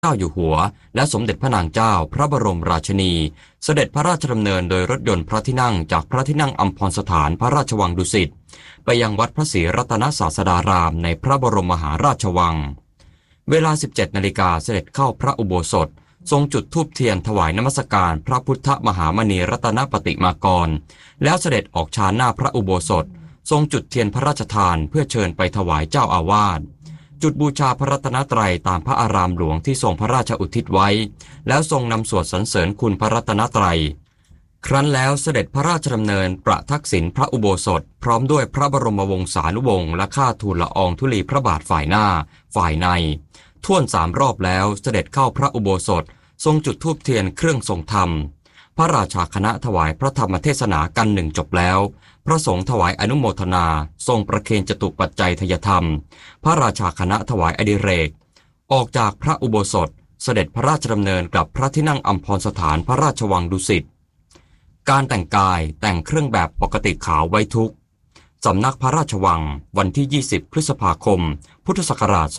เจ้าอยู่หัวและสมเด็จพระนางเจ้าพระบรมราชินีเสด็จพระราชดำเนินโดยรถยนต์พระที่นั่งจากพระที่นั่งอัมพรสถานพระราชวังดุสิตไปยังวัดพระศรีรัตนศาสดารามในพระบรมมหาราชวังเวลา 17 นาฬิกาเสด็จเข้าพระอุโบสถทรงจุดธูปเทียนถวายนมัสการพระพุทธมหามณีรัตนปฏิมากรแล้วเสด็จออกชานหน้าพระอุโบสถทรงจุดเทียนพระราชทานเพื่อเชิญไปถวายเจ้าอาวาสจุดบูชาพระรัตนตรัยตามพระอารามหลวงที่ทรงพระราชอุทิศไว้แล้วทรงนำสวดสรรเสริญคุณพระรัตนตรัยครั้นแล้วเสด็จพระราชดำเนินประทักษิณพระอุโบสถพร้อมด้วยพระบรมวงศานุวงศ์และข้าทูลละอองธุลีพระบาทฝ่ายหน้าฝ่ายในท่วน3 รอบแล้วเสด็จเข้าพระอุโบสถทรงจุดธูปเทียนเครื่องทรงธรรมพระราชาคณะถวายพระธรรมเทศนากันหนึ่งจบแล้วพระสงฆ์ถวายอนุโมทนาทรงประเคนจตุปัจจัยทยธรรมพระราชาคณะถวายอดิเรกออกจากพระอุโบสถเสด็จพระราชดำเนินกลับพระที่นั่งอัมพรสถานพระราชวังดุสิตการแต่งกายแต่งเครื่องแบบปกติขาวไว้ทุกสำนักพระราชวังวันที่ 20 พฤษภาคม พุทธศักราช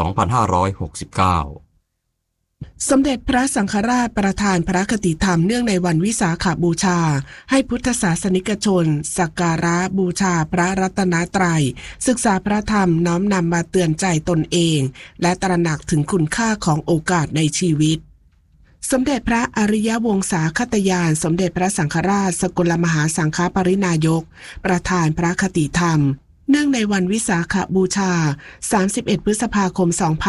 2569 สมเด็จพระสังฆราชประทานพระคติธรรมเนื่องในวันวิสาขบูชาให้พุทธศาสนิกชนสักการะบูชาพระรัตนตรัยศึกษาพระธรรมน้อมนำมาเตือนใจตนเองและตระหนักถึงคุณค่าของโอกาสในชีวิตสมเด็จพระอริยวงศาคตยานสมเด็จพระสังฆราชสกลมหาสังฆปรินายกประทานพระคติธรรมเนื่องในวันวิสาขบูชา31 พฤษภาคม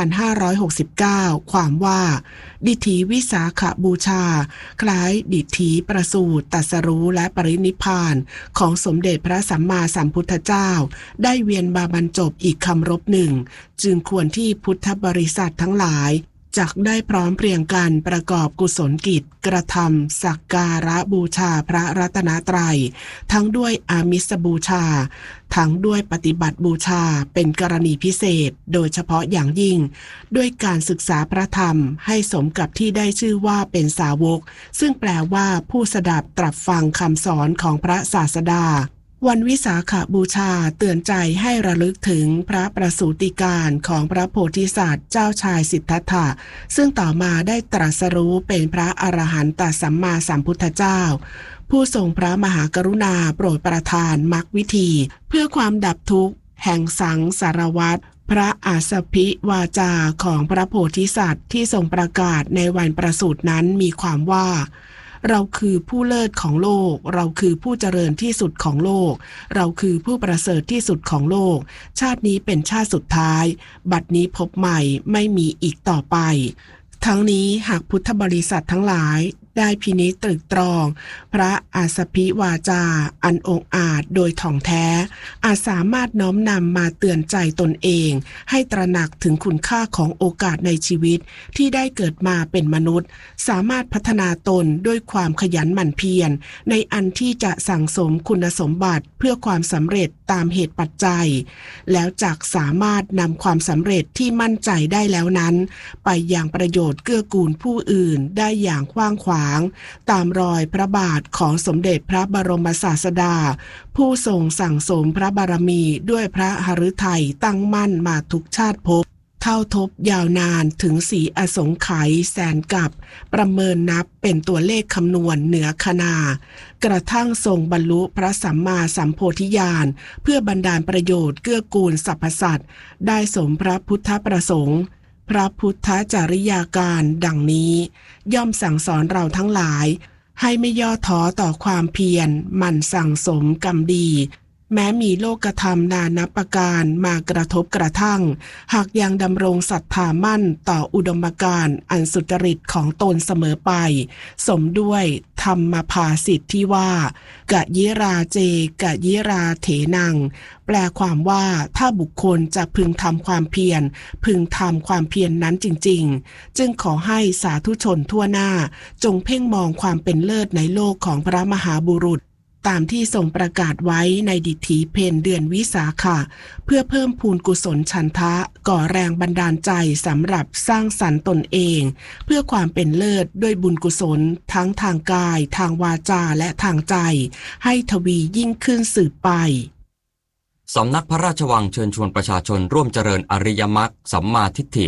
2569ความว่าดิถีวิสาขบูชาคล้ายดิถีประสูติตรัสรู้และปรินิพพานของสมเด็จพระสัมมาสัมพุทธเจ้าได้เวียนมาบรรจบอีกคำรบหนึ่งจึงควรที่พุทธบริษัททั้งหลายจักได้พร้อมเพรียงกันประกอบกุศลกิจกระทำสักการะบูชาพระรัตนตรัยทั้งด้วยอามิสบูชาทั้งด้วยปฏิบัติบูชาเป็นกรณีพิเศษโดยเฉพาะอย่างยิ่งด้วยการศึกษาพระธรรมให้สมกับที่ได้ชื่อว่าเป็นสาวกซึ่งแปลว่าผู้สดับตรับฟังคำสอนของพระศาสดาวันวิสาขบูชาเตือนใจให้ระลึกถึงพระประสูติการของพระโพธิสัตว์เจ้าชายสิทธัตถะซึ่งต่อมาได้ตรัสรู้เป็นพระอรหันตสัมมาสัมพุทธเจ้าผู้ทรงพระมหากรุณาโปรดประทานมรรควิธีเพื่อความดับทุกข์แห่งสังสารวัฏพระอาสพิวาจาของพระโพธิสัตว์ที่ทรงประกาศในวันประสูตินั้นมีความว่าเราคือผู้เลิศของโลกเราคือผู้เจริญที่สุดของโลกเราคือผู้ประเสริฐที่สุดของโลกชาตินี้เป็นชาติสุดท้ายบัดนี้พบใหม่ไม่มีอีกต่อไปทั้งนี้หากพุทธบริษัททั้งหลายได้พินิจตรึกตรองพระอาสพิวาจาอันองอาจโดยถ่องแท้อาจสามารถน้อมนำมาเตือนใจตนเองให้ตระหนักถึงคุณค่าของโอกาสในชีวิตที่ได้เกิดมาเป็นมนุษย์สามารถพัฒนาตนด้วยความขยันหมั่นเพียรในอันที่จะสั่งสมคุณสมบัติเพื่อความสำเร็จตามเหตุปัจจัยแล้วจักสามารถนำความสำเร็จที่มั่นใจได้แล้วนั้นไปอย่างประโยชน์เกื้อกูลผู้อื่นได้อย่างกว้างขวางตามรอยพระบาทของสมเด็จพระบรมศาสดาผู้ทรงสั่งสมพระบารมีด้วยพระหฤทัยตั้งมั่นมาทุกชาติภพเท่าทบยาวนานถึง4 อสงไขยแสนกับประเมินนับเป็นตัวเลขคำนวณเหนือคณากระทั่งทรงบรรลุพระสัมมาสัมโพธิญาณเพื่อบันดาลประโยชน์เกื้อกูลสรรพสัตว์ได้สมพระพุทธประสงค์พระพุทธจริยาการดังนี้ย่อมสั่งสอนเราทั้งหลายให้ไม่ย่อท้อต่อความเพียรหมั่นสั่งสมกรรมดีแม้มีโลกธรรมนานับประการมากระทบกระทั่งหากยังดำรงศรัทธามั่นต่ออุดมการณ์อันสุจริตของตนเสมอไปสมด้วยธรรมภาษิตที่ว่ากะยิราเจกะยิราเถนังแปลความว่าถ้าบุคคลจะพึงทำความเพียรพึงทำความเพียร นั้นจริงๆจึงขอให้สาธุชนทั่วหน้าจงเพ่งมองความเป็นเลิศในโลกของพระมหาบุรุษตามที่ทรงประกาศไว้ในดิถีเพนเดือนวิสาขะเพื่อเพิ่มพูนกุศลฉันทะก่อแรงบันดาลใจสำหรับสร้างสรรค์ตนเองเพื่อความเป็นเลิศด้วยบุญกุศลทั้งทางกายทางวาจาและทางใจให้ทวียิ่งขึ้นสืบไปสำนักพระราชวังเชิญชวนประชาชนร่วมเจริญอริยมรรคสัมมาทิฏฐิ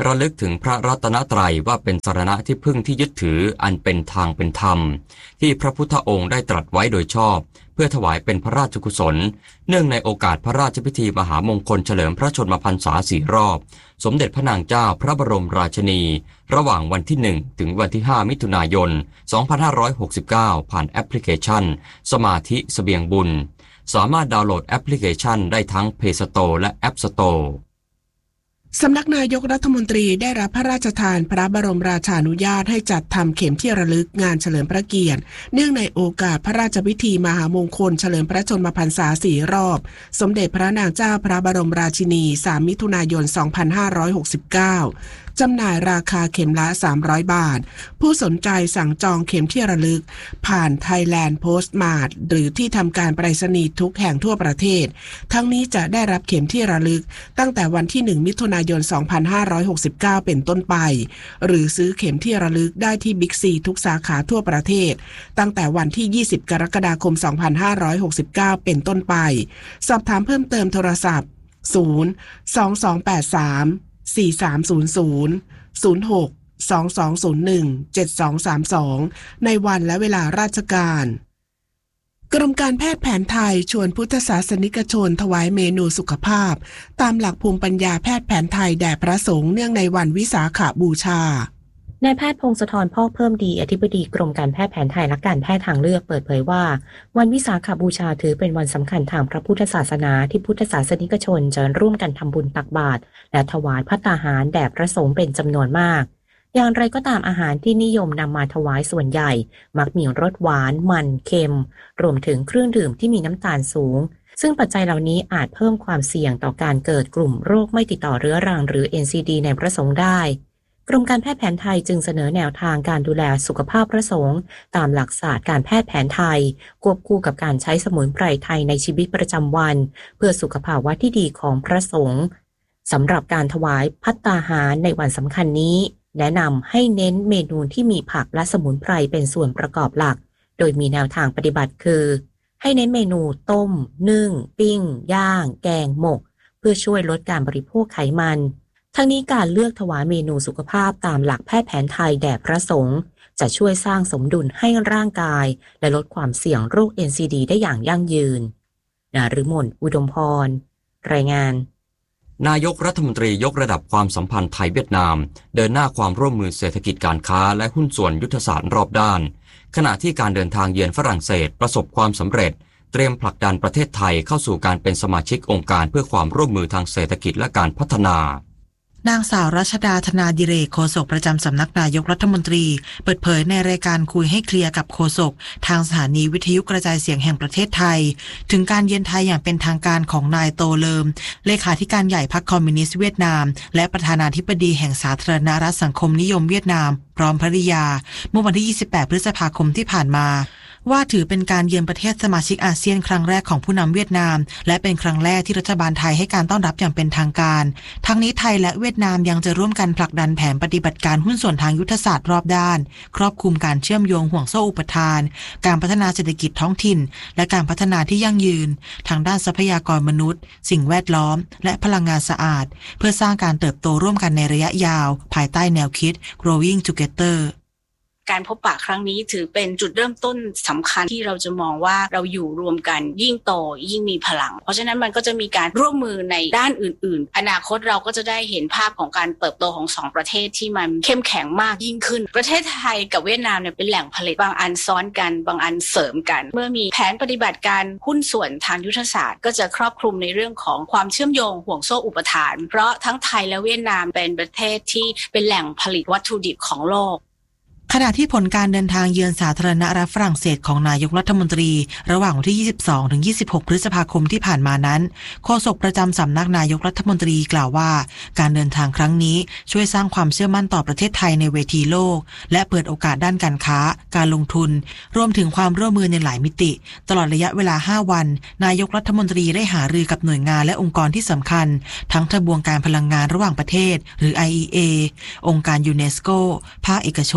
ระลึกถึงพระรัตนตรัยว่าเป็นสรณะที่พึ่งที่ยึดถืออันเป็นทางเป็นธรรมที่พระพุทธองค์ได้ตรัสไว้โดยชอบเพื่อถวายเป็นพระราชกุศลเนื่องในโอกาสพระราชพิธีมหามงคลเฉลิมพระชนมพรรษา4 รอบสมเด็จพระนางเจ้าพระบรมราชินีระหว่างวันที่1ถึงวันที่5มิถุนายน2569ผ่านแอปพลิเคชันสมาธิเสบียงบุญสามารถดาวน์โหลดแอปพลิเคชันได้ทั้ง Play Store และ App Store สำนักนายกรัฐมนตรีได้รับพระราชทานพระบรมราชานุญาตให้จัดทำเข็มที่ระลึกงานเฉลิมพระเกียรติเนื่องในโอกาสพระราชพิธีมหามงคลเฉลิมพระชนมพรรษา4 รอบสมเด็จพระนางเจ้าพระบรมราชินี3 มิถุนายน 2569จำหน่ายราคาเข็มละ300 บาทผู้สนใจสั่งจองเข็มที่ระลึกผ่าน Thailand Postmart หรือที่ทำการไปรษณีย์ทุกแห่งทั่วประเทศทั้งนี้จะได้รับเข็มที่ระลึกตั้งแต่วันที่1 มิถุนายน 2569เป็นต้นไปหรือซื้อเข็มที่ระลึกได้ที่บิ๊กซีทุกสาขาทั่วประเทศตั้งแต่วันที่20 กรกฎาคม 2569เป็นต้นไปสอบถามเพิ่มเติมโทรศัพท์022834300 0622017232ในวันและเวลาราชการกรมการแพทย์แผนไทยชวนพุทธศาสนิกชนถวายเมนูสุขภาพตามหลักภูมิปัญญาแพทย์แผนไทยแด่พระสงฆ์เนื่องในวันวิสาขบูชานายแพทย์พงศธร พอกเพิ่มดีอธิบดีกรมการแพทย์แผนไทยและการแพทย์ทางเลือกเปิดเผยว่าวันวิสาขบูชาถือเป็นวันสำคัญทางพระพุทธศาสนาที่พุทธศาสนิกชนจะร่วมกันทำบุญตักบาตรและถวายภัตตาหารแด่พระสงฆ์เป็นจำนวนมากอย่างไรก็ตามอาหารที่นิยมนำมาถวายส่วนใหญ่มักมีรสหวานมันเค็มรวมถึงเครื่องดื่มที่มีน้ำตาลสูงซึ่งปัจจัยเหล่านี้อาจเพิ่มความเสี่ยงต่อการเกิดกลุ่มโรคไม่ติดต่อเรื้อรังหรือ NCD ในพระสงฆ์ได้กรมการแพทย์แผนไทยจึงเสนอแนวทางการดูแลสุขภาพพระสงฆ์ตามหลักศาสตร์การแพทย์แผนไทยควบคู่กับการใช้สมุนไพรไทยในชีวิตประจำวันเพื่อสุขภาวะที่ดีของพระสงฆ์สำหรับการถวายภัตตาหารในวันสำคัญนี้แนะนำให้เน้นเมนูที่มีผักและสมุนไพรเป็นส่วนประกอบหลักโดยมีแนวทางปฏิบัติคือให้เน้นเมนูต้มนึ่งปิ้งย่างแกงหมกเพื่อช่วยลดการบริโภคไขมันทั้งนี้การเลือกถวายเมนูสุขภาพตามหลักแพทย์แผนไทยแด่พระสงฆ์จะช่วยสร้างสมดุลให้ร่างกายและลดความเสี่ยงโรค NCD ได้อย่างยั่งยืนนฤมล อุดมพรรายงานนายกรัฐมนตรียกระดับความสัมพันธ์ไทยเวียดนามเดินหน้าความร่วมมือเศรษฐกิจการค้าและหุ้นส่วนยุทธศาสตร์รอบด้านขณะที่การเดินทางเยือนฝรั่งเศสประสบความสำเร็จเตรียมผลักดันประเทศไทยเข้าสู่การเป็นสมาชิกองค์การเพื่อความร่วมมือทางเศรษฐกิจและการพัฒนานางสาวรัชดาธนาดิเรกโฆษกประจำสำนักนายกรัฐมนตรีเปิดเผยในรายการคุยให้เคลียร์กับโฆษกทางสถานีวิทยุกระจายเสียงแห่งประเทศไทยถึงการเยือนไทยอย่างเป็นทางการของนายโตเลิมเลขาธิการใหญ่พรรคคอมมิวนิสต์เวียดนามและประธานาธิบดีแห่งสาธารณรัฐสังคมนิยมเวียดนามพร้อมภริยาเมื่อวันที่28พฤษภาคมที่ผ่านมาว่าถือเป็นการเยือนประเทศสมาชิกอาเซียนครั้งแรกของผู้นำเวียดนามและเป็นครั้งแรกที่รัฐบาลไทยให้การต้อนรับอย่างเป็นทางการทั้งนี้ไทยและเวียดนามยังจะร่วมกันผลักดันแผนปฏิบัติการหุ้นส่วนทางยุทธศาสตร์รอบด้านครอบคลุมการเชื่อมโยงห่วงโซ่อุปทานการพัฒนาเศรษฐกิจท้องถิ่นและการพัฒนาที่ยั่งยืนทางด้านทรัพยากรมนุษย์สิ่งแวดล้อมและพลังงานสะอาดเพื่อสร้างการเติบโตร่วมกันในระยะยาวภายใต้แนวคิด Growing Together การพบปะครั้งนี้ถือเป็นจุดเริ่มต้นสำคัญที่เราจะมองว่าเราอยู่รวมกันยิ่งโตยิ่งมีพลังเพราะฉะนั้นมันก็จะมีการร่วมมือในด้านอื่นๆอนาคตเราก็จะได้เห็นภาพของการเติบโตของ2ประเทศที่มันเข้มแข็งมากยิ่งขึ้นประเทศไทยกับเวียดนามเนี่ยเป็นแหล่งผลิตบางอันซ้อนกันบางอันเสริมกันเมื่อมีแผนปฏิบัติการหุ้นส่วนทางยุทธศาสตร์ก็จะครอบคลุมในเรื่องของความเชื่อมโยงห่วงโซ่อุปทานเพราะทั้งไทยและเวียดนามเป็นประเทศที่เป็นแหล่งผลิตวัตถุดิบของโลกขณะที่ผลการเดินทางเยือนสาธารณรัฐฝรั่งเศสของนายกรัฐมนตรีระหว่างวันที่22ถึง26พฤษภาคมที่ผ่านมานั้นโฆษกประจำสำนักนายกรัฐมนตรีกล่าวว่าการเดินทางครั้งนี้ช่วยสร้างความเชื่อมั่นต่อประเทศไทยในเวทีโลกและเปิดโอกาสด้านการค้าการลงทุนรวมถึงความร่วมมือในหลายมิติตลอดระยะเวลา5วันนายกรัฐมนตรีได้หารือกับหน่วยงานและองค์กรที่สำคัญทั้งทบวงการพลังงานระหว่างประเทศหรือ IEA องค์การยูเนสโกภาคเอกชน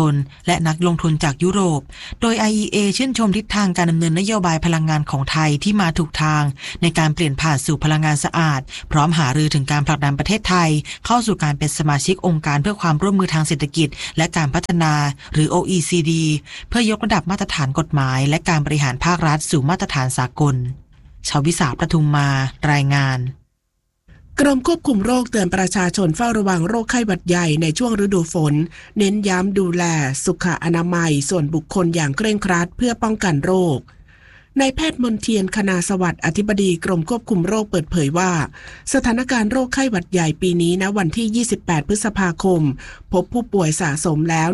และนักลงทุนจากยุโรปโดย IEA ชื่นชมทิศทางการดำเนินนโยบายพลังงานของไทยที่มาถูกทางในการเปลี่ยนผ่านสู่พลังงานสะอาดพร้อมหารือถึงการผลักดันประเทศไทยเข้าสู่การเป็นสมาชิกองค์การเพื่อความร่วมมือทางเศรษฐกิจและการพัฒนาหรือ OECD เพื่อยกระดับมาตรฐานกฎหมายและการบริหารภาครัฐสู่มาตรฐานสากลชวิสาประทุมมารายงานกรมควบคุมโรคเตือนประชาชนเฝ้าระวังโรคไข้หวัดใหญ่ในช่วงฤดูฝนเน้นย้ำดูแลสุขอนามัยส่วนบุคคลอย่างเคร่งครัดเพื่อป้องกันโรคนายแพทย์มนเทียนคณาสวัสดิ์อธิบดีกรมควบคุมโรคเปิดเผยว่าสถานการณ์โรคไข้หวัดใหญ่ปีนี้ณวันที่28พฤษภาคมพบผู้ป่วยสะสมแล้ว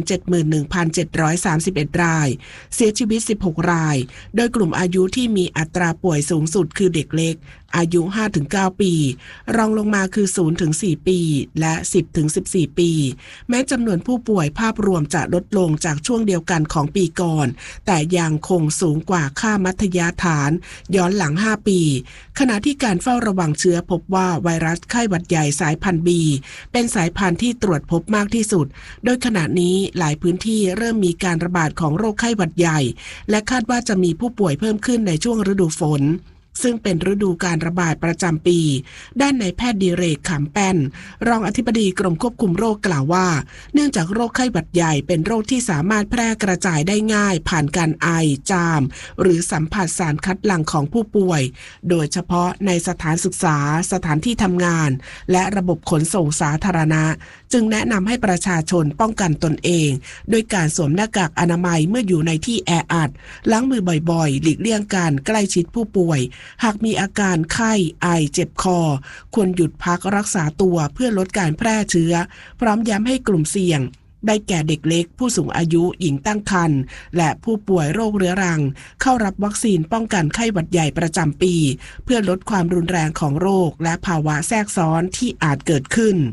171,731 รายเสียชีวิต16รายโดยกลุ่มอายุที่มีอัตราป่วยสูงสุดคือเด็กเล็กอายุ 5-9 ปีรองลงมาคือ 0-4 ปีและ 10-14 ปีแม้จำนวนผู้ป่วยภาพรวมจะลดลงจากช่วงเดียวกันของปีก่อนแต่ยังคงสูงกว่าค่ามัธยฐานย้อนหลัง5ปีขณะที่การเฝ้าระวังเชื้อพบว่าไวรัสไข้หวัดใหญ่สายพันธุ์ B เป็นสายพันธุ์ที่ตรวจพบมากที่สุดโดยขณะนี้หลายพื้นที่เริ่มมีการระบาดของโรคไข้หวัดใหญ่และคาดว่าจะมีผู้ป่วยเพิ่มขึ้นในช่วงฤดูฝนซึ่งเป็นฤดูการระบาดประจำปีด้านนายแพทย์ดิเรกขำแป้นรองอธิบดีกรมควบคุมโรคกล่าวว่าเนื่องจากโรคไข้หวัดใหญ่เป็นโรคที่สามารถแพร่กระจายได้ง่ายผ่านการไอจามหรือสัมผัสสารคัดหลั่งของผู้ป่วยโดยเฉพาะในสถานศึกษาสถานที่ทำงานและระบบขนส่งสาธารณะจึงแนะนำให้ประชาชนป้องกันตนเองโดยการสวมหน้ากากอนามัยเมื่ออยู่ในที่แออัดล้างมือบ่อยๆหลีกเลี่ยงการใกล้ชิดผู้ป่วยหากมีอาการไข้ไอเจ็บคอควรหยุดพักรักษาตัวเพื่อลดการแพร่เชื้อพร้อมย้ำให้กลุ่มเสี่ยงได้แก่เด็กเล็กผู้สูงอายุหญิงตั้งครรภ์และผู้ป่วยโรคเรื้อรังเข้ารับวัคซีนป้องกันไข้หวัดใหญ่ประจำปีเพื่อลดความรุนแรงของโรคและภาวะแทรกซ้อนที่อาจเกิดขึ้น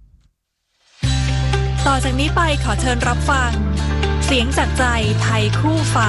ต่อจากนี้ไปขอเชิญรับฟังเสียงจากใจไทยคู่ฟ้า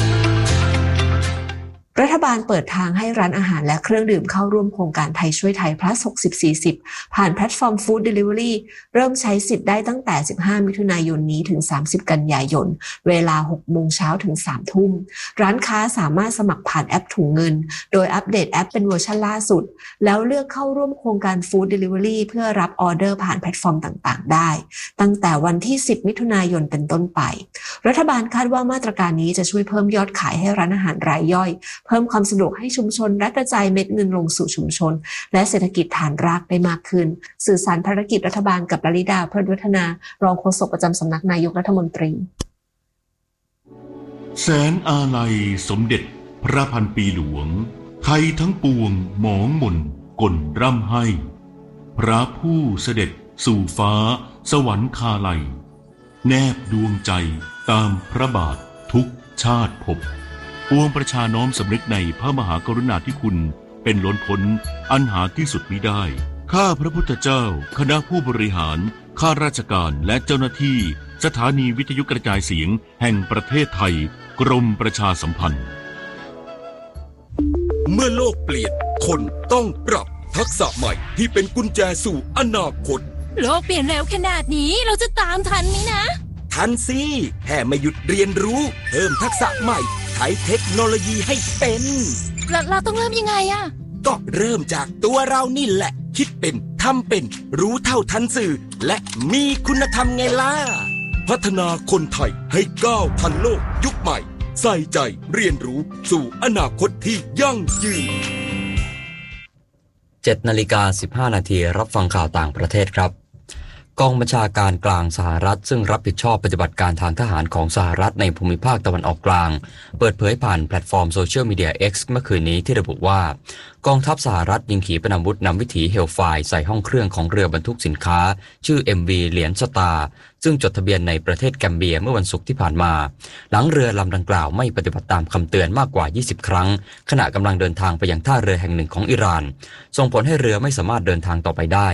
รัฐบาลเปิดทางให้ร้านอาหารและเครื่องดื่มเข้าร่วมโครงการไทยช่วยไทย plus 60-40 ผ่านแพลตฟอร์ม Food Delivery เริ่มใช้สิทธิ์ได้ตั้งแต่15มิถุนายนนี้ถึง30กันยายนเวลา 6 โมงเช้าถึง 3 ทุ่มร้านค้าสามารถสมัครผ่านแอปถุงเงินโดยอัปเดตแอปเป็นเวอร์ชันล่าสุดแล้วเลือกเข้าร่วมโครงการ Food Delivery เพื่อรับออเดอร์ผ่านแพลตฟอร์มต่างๆได้ตั้งแต่วันที่10มิถุนายนเป็นต้นไปรัฐบาลคาดว่ามาตรการนี้จะช่วยเพิ่มยอดขายให้ร้านอาหารรายย่อยเพิ่มความสะดวกให้ชุมชนและกระจายเม็ดเงินลงสู่ชุมชนและเศรษฐกิจฐานรากได้มากขึ้นสื่อสารภารกิจรัฐบาลกับลลิดาเพิดวัฒนารองโฆษกประจำสำนักนายกรัฐมนตรีแสนอาลัยสมเด็จพระพันปีหลวงไทยทั้งปวงหมองมนก่นร่ำให้พระผู้เสด็จสู่ฟ้าสวรรคาลัยแนบดวงใจตามพระบาททุกชาติภพปวงประชาน้อมสำนึกในพระมหากรุณาธิคุณเป็นล้นพ้นอันหาที่สุดมิได้ข้าพระพุทธเจ้าคณะผู้บริหารข้าราชการและเจ้าหน้าที่สถานีวิทยุกระจายเสียงแห่งประเทศไทยกรมประชาสัมพันธ์เมื่อโลกเปลี่ยนคนต้องปรับทักษะใหม่ที่เป็นกุญแจสู่อนาคตโลกเปลี่ยนเร็วขนาดนี้เราจะตามทันไหมนะทันสิแค่ไม่หยุดเรียนรู้เพิ่มทักษะใหม่ใช้เทคโนโลยีให้เป็นเราต้องเริ่มยังไงอะก็เริ่มจากตัวเรานี่แหละคิดเป็นทำเป็นรู้เท่าทันสื่อและมีคุณธรรมไงล่ะพัฒนาคนไทยให้ก้าวทันโลกยุคใหม่ใส่ใจเรียนรู้สู่อนาคตที่ยั่งยืน 7:15 นาทีรับฟังข่าวต่างประเทศครับกองบัญชาการกลางสหรัฐซึ่งรับผิดชอบปฏิบัติการทางทหารของสหรัฐในภูมิภาคตะวันออกกลางเปิดเผยผ่านแพลตฟอร์มโซเชียลมีเดีย X เมื่อคืนนี้ที่ระบุว่ากองทัพสหรัฐยิงขีปนาวุธนำวิถีเฮลไฟร์ใส่ห้องเครื่องของเรือบรรทุกสินค้าชื่อ MV เหรียญสตาร์ซึ่งจดทะเบียนในประเทศแกมเบียเมื่อวันศุกร์ที่ผ่านมาหลังเรือลำดังกล่าวไม่ปฏิบัติตามคำเตือนมากกว่า20ครั้งขณะกำลังเดินทางไปยังท่าเรือแห่งหนึ่งของอิหร่านส่งผลให้เรือไม่สามารถเดินทางต่อไปได้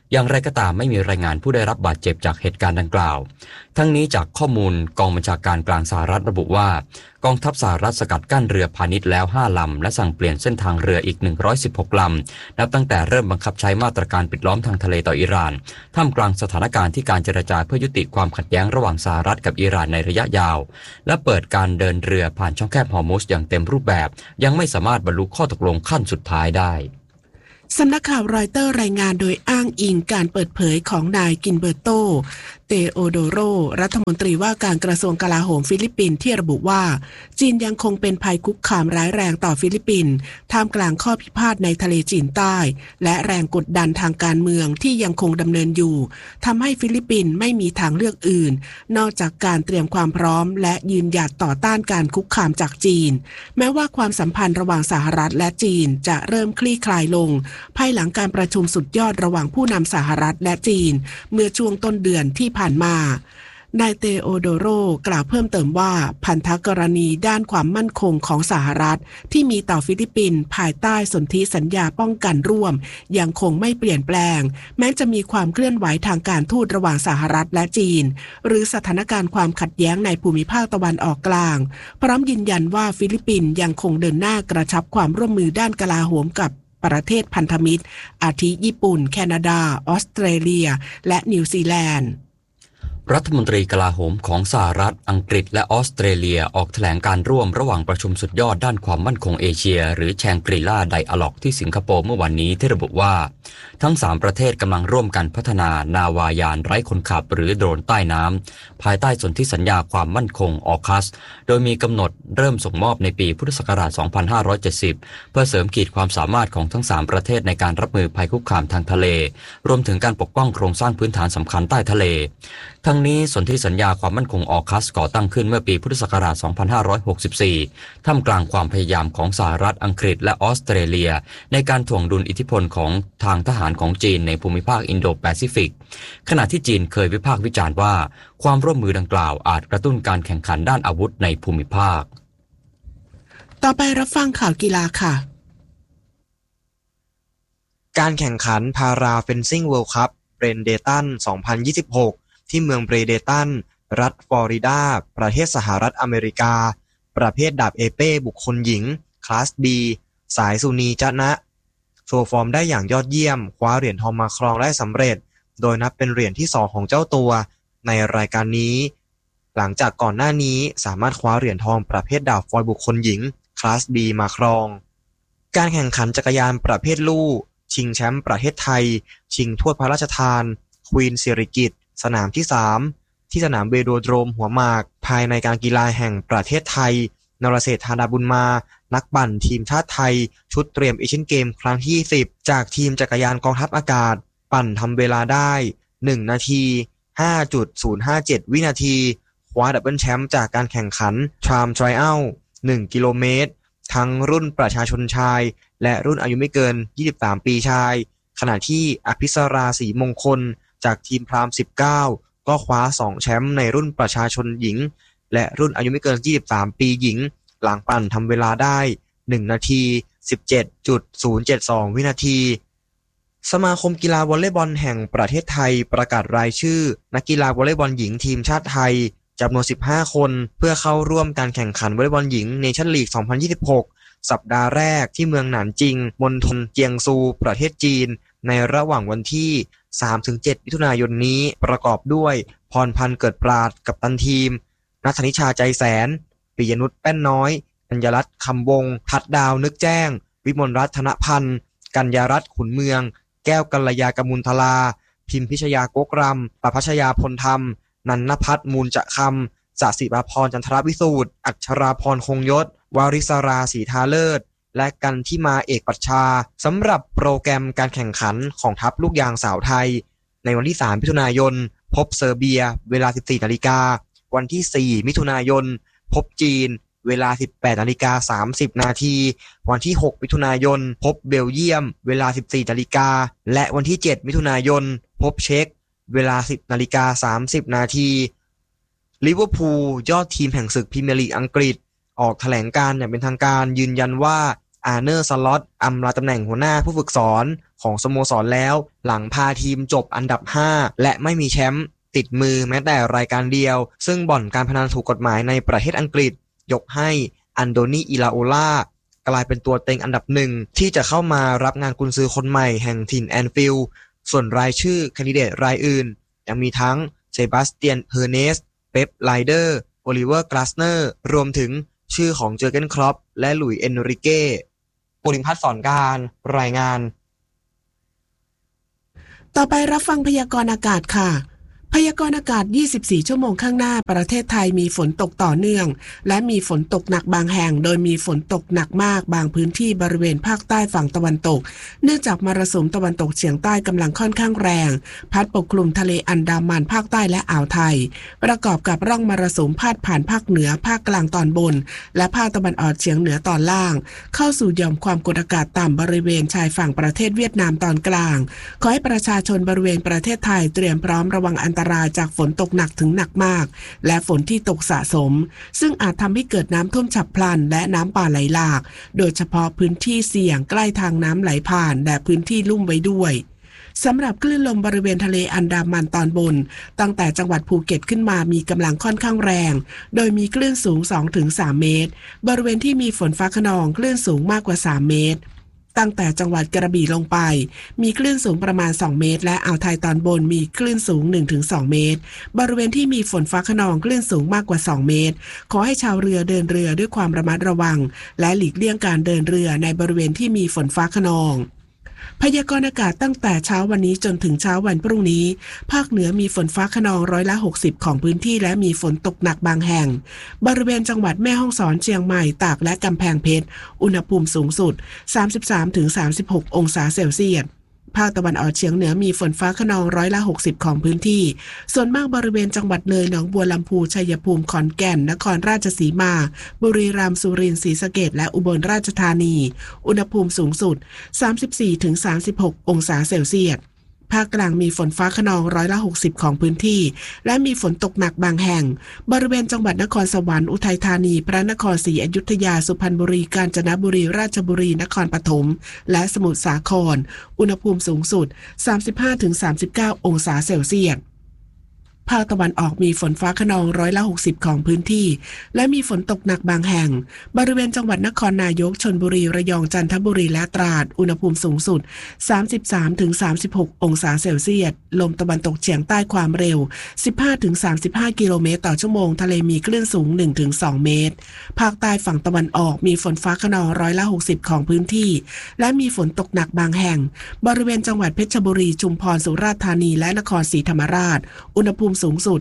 อย่างไรก็ตามไม่มีรายงานผู้ได้รับบาดเจ็บจากเหตุการณ์ดังกล่าวทั้งนี้จากข้อมูลกองบัญชาการกลางสหรัฐระบุว่ากองทัพสหรัฐสกัดกั้นเรือพาณิชย์แล้ว5ลำและสั่งเปลี่ยนเส้นทางเรืออีก116ลำนับตั้งแต่เริ่มบังคับใช้มาตรการปิดล้อมทางทะเลต่ออิหร่านท่ามกลางสถานการณ์ที่การเจรจาเพื่อยุติความขัดแย้งระหว่างสหรัฐกับอิหร่านในระยะยาวและเปิดการเดินเรือผ่านช่องแคบฮอร์มุซอย่างเต็มรูปแบบยังไม่สามารถบรรลุข้อตกลงขั้นสุดท้ายได้สำนักข่าวรอยเตอร์รายงานโดยอ้างอิงการเปิดเผยของนายกินเบอร์โตเตโอโดโรรัฐมนตรีว่าการกระทรวงกลาโหมฟิลิปปินส์ที่ระบุว่าจีนยังคงเป็นภัยคุกคามร้ายแรงต่อฟิลิปปินส์ท่ามกลางข้อพิพาทในทะเลจีนใต้และแรงกดดันทางการเมืองที่ยังคงดำเนินอยู่ทำให้ฟิลิปปินส์ไม่มีทางเลือกอื่นนอกจากการเตรียมความพร้อมและยืนหยัดต่อต้านการคุกคามจากจีนแม้ว่าความสัมพันธ์ระหว่างสหรัฐและจีนจะเริ่มคลี่คลายลงภายหลังการประชุมสุดยอดระหว่างผู้นำสหรัฐและจีนเมื่อช่วงต้นเดือนที่ผ่านมานายเตโอโดโรกล่าวเพิ่มเติมว่าพันธกรณีด้านความมั่นคงของสหรัฐที่มีต่อฟิลิปปินส์ภายใต้สนธิสัญญาป้องกันร่วมยังคงไม่เปลี่ยนแปลงแม้จะมีความเคลื่อนไหวทางการทูตระหว่างสหรัฐและจีนหรือสถานการณ์ความขัดแย้งในภูมิภาคตะวันออกกลางพร้อมยืนยันว่าฟิลิปปินส์ยังคงเดินหน้ากระชับความร่วมมือด้านกลาโหมกับประเทศพันธมิตรอาทิญี่ปุ่นแคนาดาออสเตรเลียและนิวซีแลนด์รัฐมนตรีกลาโหมของสหรัฐอังกฤษและออสเตรเลียออกแถลงการร่วมระหว่างประชุมสุดยอดด้านความมั่นคงเอเชียหรือแชงกรีลาไดอะล็อกที่สิงคโปร์เมื่อวันนี้ที่ระบุว่าทั้ง3ประเทศกำลังร่วมกันพัฒนานาวายานไร้คนขับหรือโดรนใต้น้ำภายใต้สนธิสัญญาความมั่นคงออคัสโดยมีกำหนดเริ่มส่งมอบในปีพุทธศักราช 2570 เพื่อเสริมขีดความสามารถของทั้ง3ประเทศในการรับมือภัยคุกคามทางทะเลรวมถึงการปกป้องโครงสร้างพื้นฐานสำคัญใต้ทะเลทั้งนี้สนธิสัญญาความมั่นคงออคัสก่อตั้งขึ้นเมื่อปีพุทธศักราช 2564 ท่ามกลางความพยายามของสหรัฐอังกฤษและออสเตรเลียในการถ่วงดุลอิทธิพลของทางทหารของจีนในภูมิภาคอินโดแปซิฟิกขณะที่จีนเคยวิพากษ์วิจารณ์ว่าความร่วมมือดังกล่าวอาจกระตุ้นการแข่งขันด้านอาวุธในภูมิภาคต่อไปรับฟังข่าวกีฬาค่ะการแข่งขันพาราเฟนซิ่งเวิลด์คัพเบรนเดตัน 2026 ที่เมืองเบรเดตันรัฐฟลอริดาประเทศสหรัฐอเมริกาประเภทดาบเอเป้บุคคลหญิงคลาส B สายสุนีจะนะโชว์ฟอร์มได้อย่างยอดเยี่ยมคว้าเหรียญทองมาครองได้สำเร็จโดยนับเป็นเหรียญที่2ของเจ้าตัวในรายการนี้หลังจากก่อนหน้านี้สามารถคว้าเหรียญทองประเภทดาบฟอยล์บุคคลหญิงคลาส B มาครองการแข่งขันจักรยานประเภทลู่ชิงแชมป์ประเทศไทยชิงถ้วยพระราชทานควีนสิริกิติ์สนามที่3ที่สนามเวโดโดรมหัวหมากภายในการกีฬาแห่งประเทศไทยนรเศรษฐ์ ธาดาบุญมานักปั่นทีมชาติไทยชุดเตรียมเอเชียนเกมครั้งที่10จากทีมจักรยานกองทัพอากาศปั่นทำเวลาได้1นาที 5.057 วินาทีคว้าดับเบิลแชมป์จากการแข่งขันทรามไทรอัล1กิโลเมตรทั้งรุ่นประชาชนชายและรุ่นอายุไม่เกิน23ปีชายขณะที่อภิสราศรีมงคลจากทีมพราม19ก็คว้า2แชมป์ในรุ่นประชาชนหญิงและรุ่นอายุไม่เกิน23ปีหญิงหลังปั่นทำเวลาได้1นาที 17.072 วินาทีสมาคมกีฬาวอลเลย์บอลแห่งประเทศไทยประกาศรายชื่อนักกีฬาวอลเลย์บอลหญิงทีมชาติไทยจำนวน15คนเพื่อเข้าร่วมการแข่งขันวอลเลย์บอลหญิงเนชั่นลีก 2026 สัปดาห์แรกที่เมืองหนานจิงมณฑลเจียงซูประเทศจีนในระหว่างวันที่ 3-7 มิถุนายนนี้ประกอบด้วยพรพันธ์เกิดปราดกัปตันทีมณัฐนิชาใจแสนปิยนุชแป้นน้อยกัญญารัตน์คำวงทัดดาวนึกแจ้งวิมลรัตน์ธนพันธ์กัญญารัตน์ขุนเมืองแก้วกัลยากมุลทลาพิมพิชยาโกกรำประภัชยาพลธรรมนันนภัทรมูลจะคำสศิภาพรจันทรวิสูตรอัชราพรคงยศวาริศราศรีทาเลิศและกันที่มาเอกปัชชาสำหรับโปรแกรมการแข่งขันของทัพลูกยางสาวไทยในวันที่3มิถุนายนพบเซอร์เบียเวลา 14 นาฬิกาวันที่4มิถุนายนพบจีนเวลา 18:30 นาทีวันที่6มิถุนายนพบเบลเยียมเวลา 14 นาฬิกาและวันที่7มิถุนายนพบเช็กเวลา 10:30 นาทีลิเวอร์พูลยอดทีมแห่งศึกพรีเมียร์ลีกอังกฤษออกแถลงการอย่างเป็นทางการยืนยันว่าอาร์เนอร์ สล็อตอำลาตำแหน่งหัวหน้าผู้ฝึกสอนของสโมสรแล้วหลังพาทีมจบอันดับ5และไม่มีแชมป์ติดมือแม้แต่รายการเดียวซึ่งบ่อนการพนันถูกกฎหมายในประเทศอังกฤษยกให้อันโดนีอิลาโอลากลายเป็นตัวเต็งอันดับหนึ่งที่จะเข้ามารับงานกุนซือคนใหม่แห่งถิ่นแอนฟิลด์ส่วนรายชื่อแคนดิเดตรายอื่นยังมีทั้งเซบาสเตียนเฮอร์เนสเป๊ปไลเดอร์โอลิเวอร์กลาสเนอร์รวมถึงชื่อของเจอร์เกนคล็อปและหลุยส์เอนริเก้ปุริพัฒน์สอนการรายงานต่อไปรับฟังพยากรณ์อากาศค่ะพยากรณ์อากาศ24ชั่วโมงข้างหน้าประเทศไทยมีฝนตกต่อเนื่องและมีฝนตกหนักบางแห่งโดยมีฝนตกหนักมากบางพื้นที่บริเวณภาคใต้ฝั่งตะวันตกเนื่องจากมรสุมตะวันตกเฉียงใต้กำลังค่อนข้างแรงพัดปกคลุมทะเลอันดามันภาคใต้และอ่าวไทยประกอบกับร่องมรสุมพาดผ่านภาคเหนือภาคกลางตอนบนและภาคตะวันออกเฉียงเหนือตอนล่างเข้าสู่หย่อมความกดอากาศต่ำบริเวณชายฝั่งประเทศเวียดนามตอนกลางขอให้ประชาชนบริเวณประเทศไทยเตรียมพร้อมระวังอันตรายจากฝนตกหนักถึงหนักมากและฝนที่ตกสะสมซึ่งอาจทำให้เกิดน้ำท่วมฉับพลันและน้ำป่าไหลหลากโดยเฉพาะพื้นที่เสี่ยงใกล้ทางน้ำไหลผ่านและพื้นที่ลุ่มไว้ด้วยสำหรับคลื่นลมบริเวณทะเลอันดามันตอนบนตั้งแต่จังหวัดภูเก็ตขึ้นมามีกำลังค่อนข้างแรงโดยมีคลื่นสูง 2-3 เมตรบริเวณที่มีฝนฟ้าคะนองคลื่นสูงมากกว่า3เมตรตั้งแต่จังหวัดกระบี่ลงไปมีคลื่นสูงประมาณ2เมตรและอ่าวไทยตอนบนมีคลื่นสูง 1-2 เมตรบริเวณที่มีฝนฟ้าคะนองคลื่นสูงมากกว่า2เมตรขอให้ชาวเรือเดินเรือด้วยความระมัดระวังและหลีกเลี่ยงการเดินเรือในบริเวณที่มีฝนฟ้าคะนองพยากรณ์อากาศตั้งแต่เช้าวันนี้จนถึงเช้าวันพรุ่งนี้ภาคเหนือมีฝนฟ้าคะนอง60%ของพื้นที่และมีฝนตกหนักบางแห่งบริเวณจังหวัดแม่ฮ่องสอนเชียงใหม่ตากและกำแพงเพชรอุณหภูมิสูงสุด 33-36 องศาเซลเซียสภาคตะวันออกเฉียงเหนือมีฝนฟ้าคะนอง60%ของพื้นที่ส่วนมากบริเวณจังหวัดเลยหนองบัวลำพูชัยภูมิขอนแก่นนครราชสีมาบุรีรัมย์สุรินทร์ศรีสะเกษและอุบลราชธานีอุณหภูมิสูงสุด 34-36 องศาเซลเซียสภาคกลางมีฝนฟ้าคะนอง60%ของพื้นที่และมีฝนตกหนักบางแห่งบริเวณจังหวัดนครสวรรค์อุทัยธานีพระนครศรีอยุธยาสุพรรณบุรีกาญจนบุรีราชบุรีนครปฐมและสมุทรสาครอุณหภูมิสูงสุด 35-39 องศาเซลเซียสภาคตะวันออกมีฝนฟ้าคะนอง60%ของพื้นที่และมีฝนตกหนักบางแห่งบริเวณจังหวัดนครนายกชลบุรีระยองจันทบุรีและตราดอุณหภูมิสูงสุด 33-36 องศาเซลเซียสลมตะวันตกเฉียงใต้ความเร็ว 15-35 กิโลเมตรต่อชั่วโมงทะเลมีคลื่นสูง 1-2 เมตรภาคใต้ฝั่งตะวันออกมีฝนฟ้าคะนอง60%ของพื้นที่และมีฝนตกหนักบางแห่งบริเวณจังหวัดเพชรบุรีชุมพรสุราษฎร์ธานีและนครศรีธรรมราชอุณหภูมิสูงสุด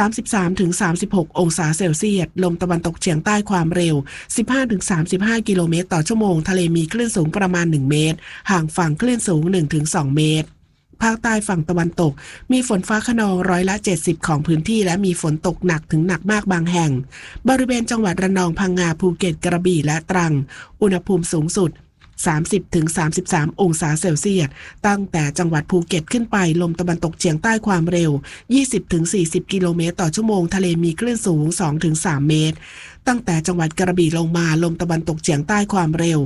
33-36 องศาเซลเซียสลมตะวันตกเฉียงใต้ความเร็ว 15-35 กิโลเมตรต่อชั่วโมงทะเลมีคลื่นสูงประมาณ1เมตรห่างฝั่งคลื่นสูง 1-2 เมตรภาคใต้ฝั่งตะวันตกมีฝนฟ้าคะนอง70%ของพื้นที่และมีฝนตกหนักถึงหนักมากบางแห่งบริเวณจังหวัดระนองพังงาภูเก็ตกระบี่และตรังอุณหภูมิสูงสุด30-33 องศาเซลเซียสตั้งแต่จังหวัดภูเก็ตขึ้นไปลมตะวันตกเฉียงใต้ความเร็ว 20-40 กิโลเมตรต่อชั่วโมงทะเลมีคลื่นสูง 2-3 เมตรตั้งแต่จังหวัดกระบี่ลงมาลมตะวันตกเฉียงใต้ความเร็ว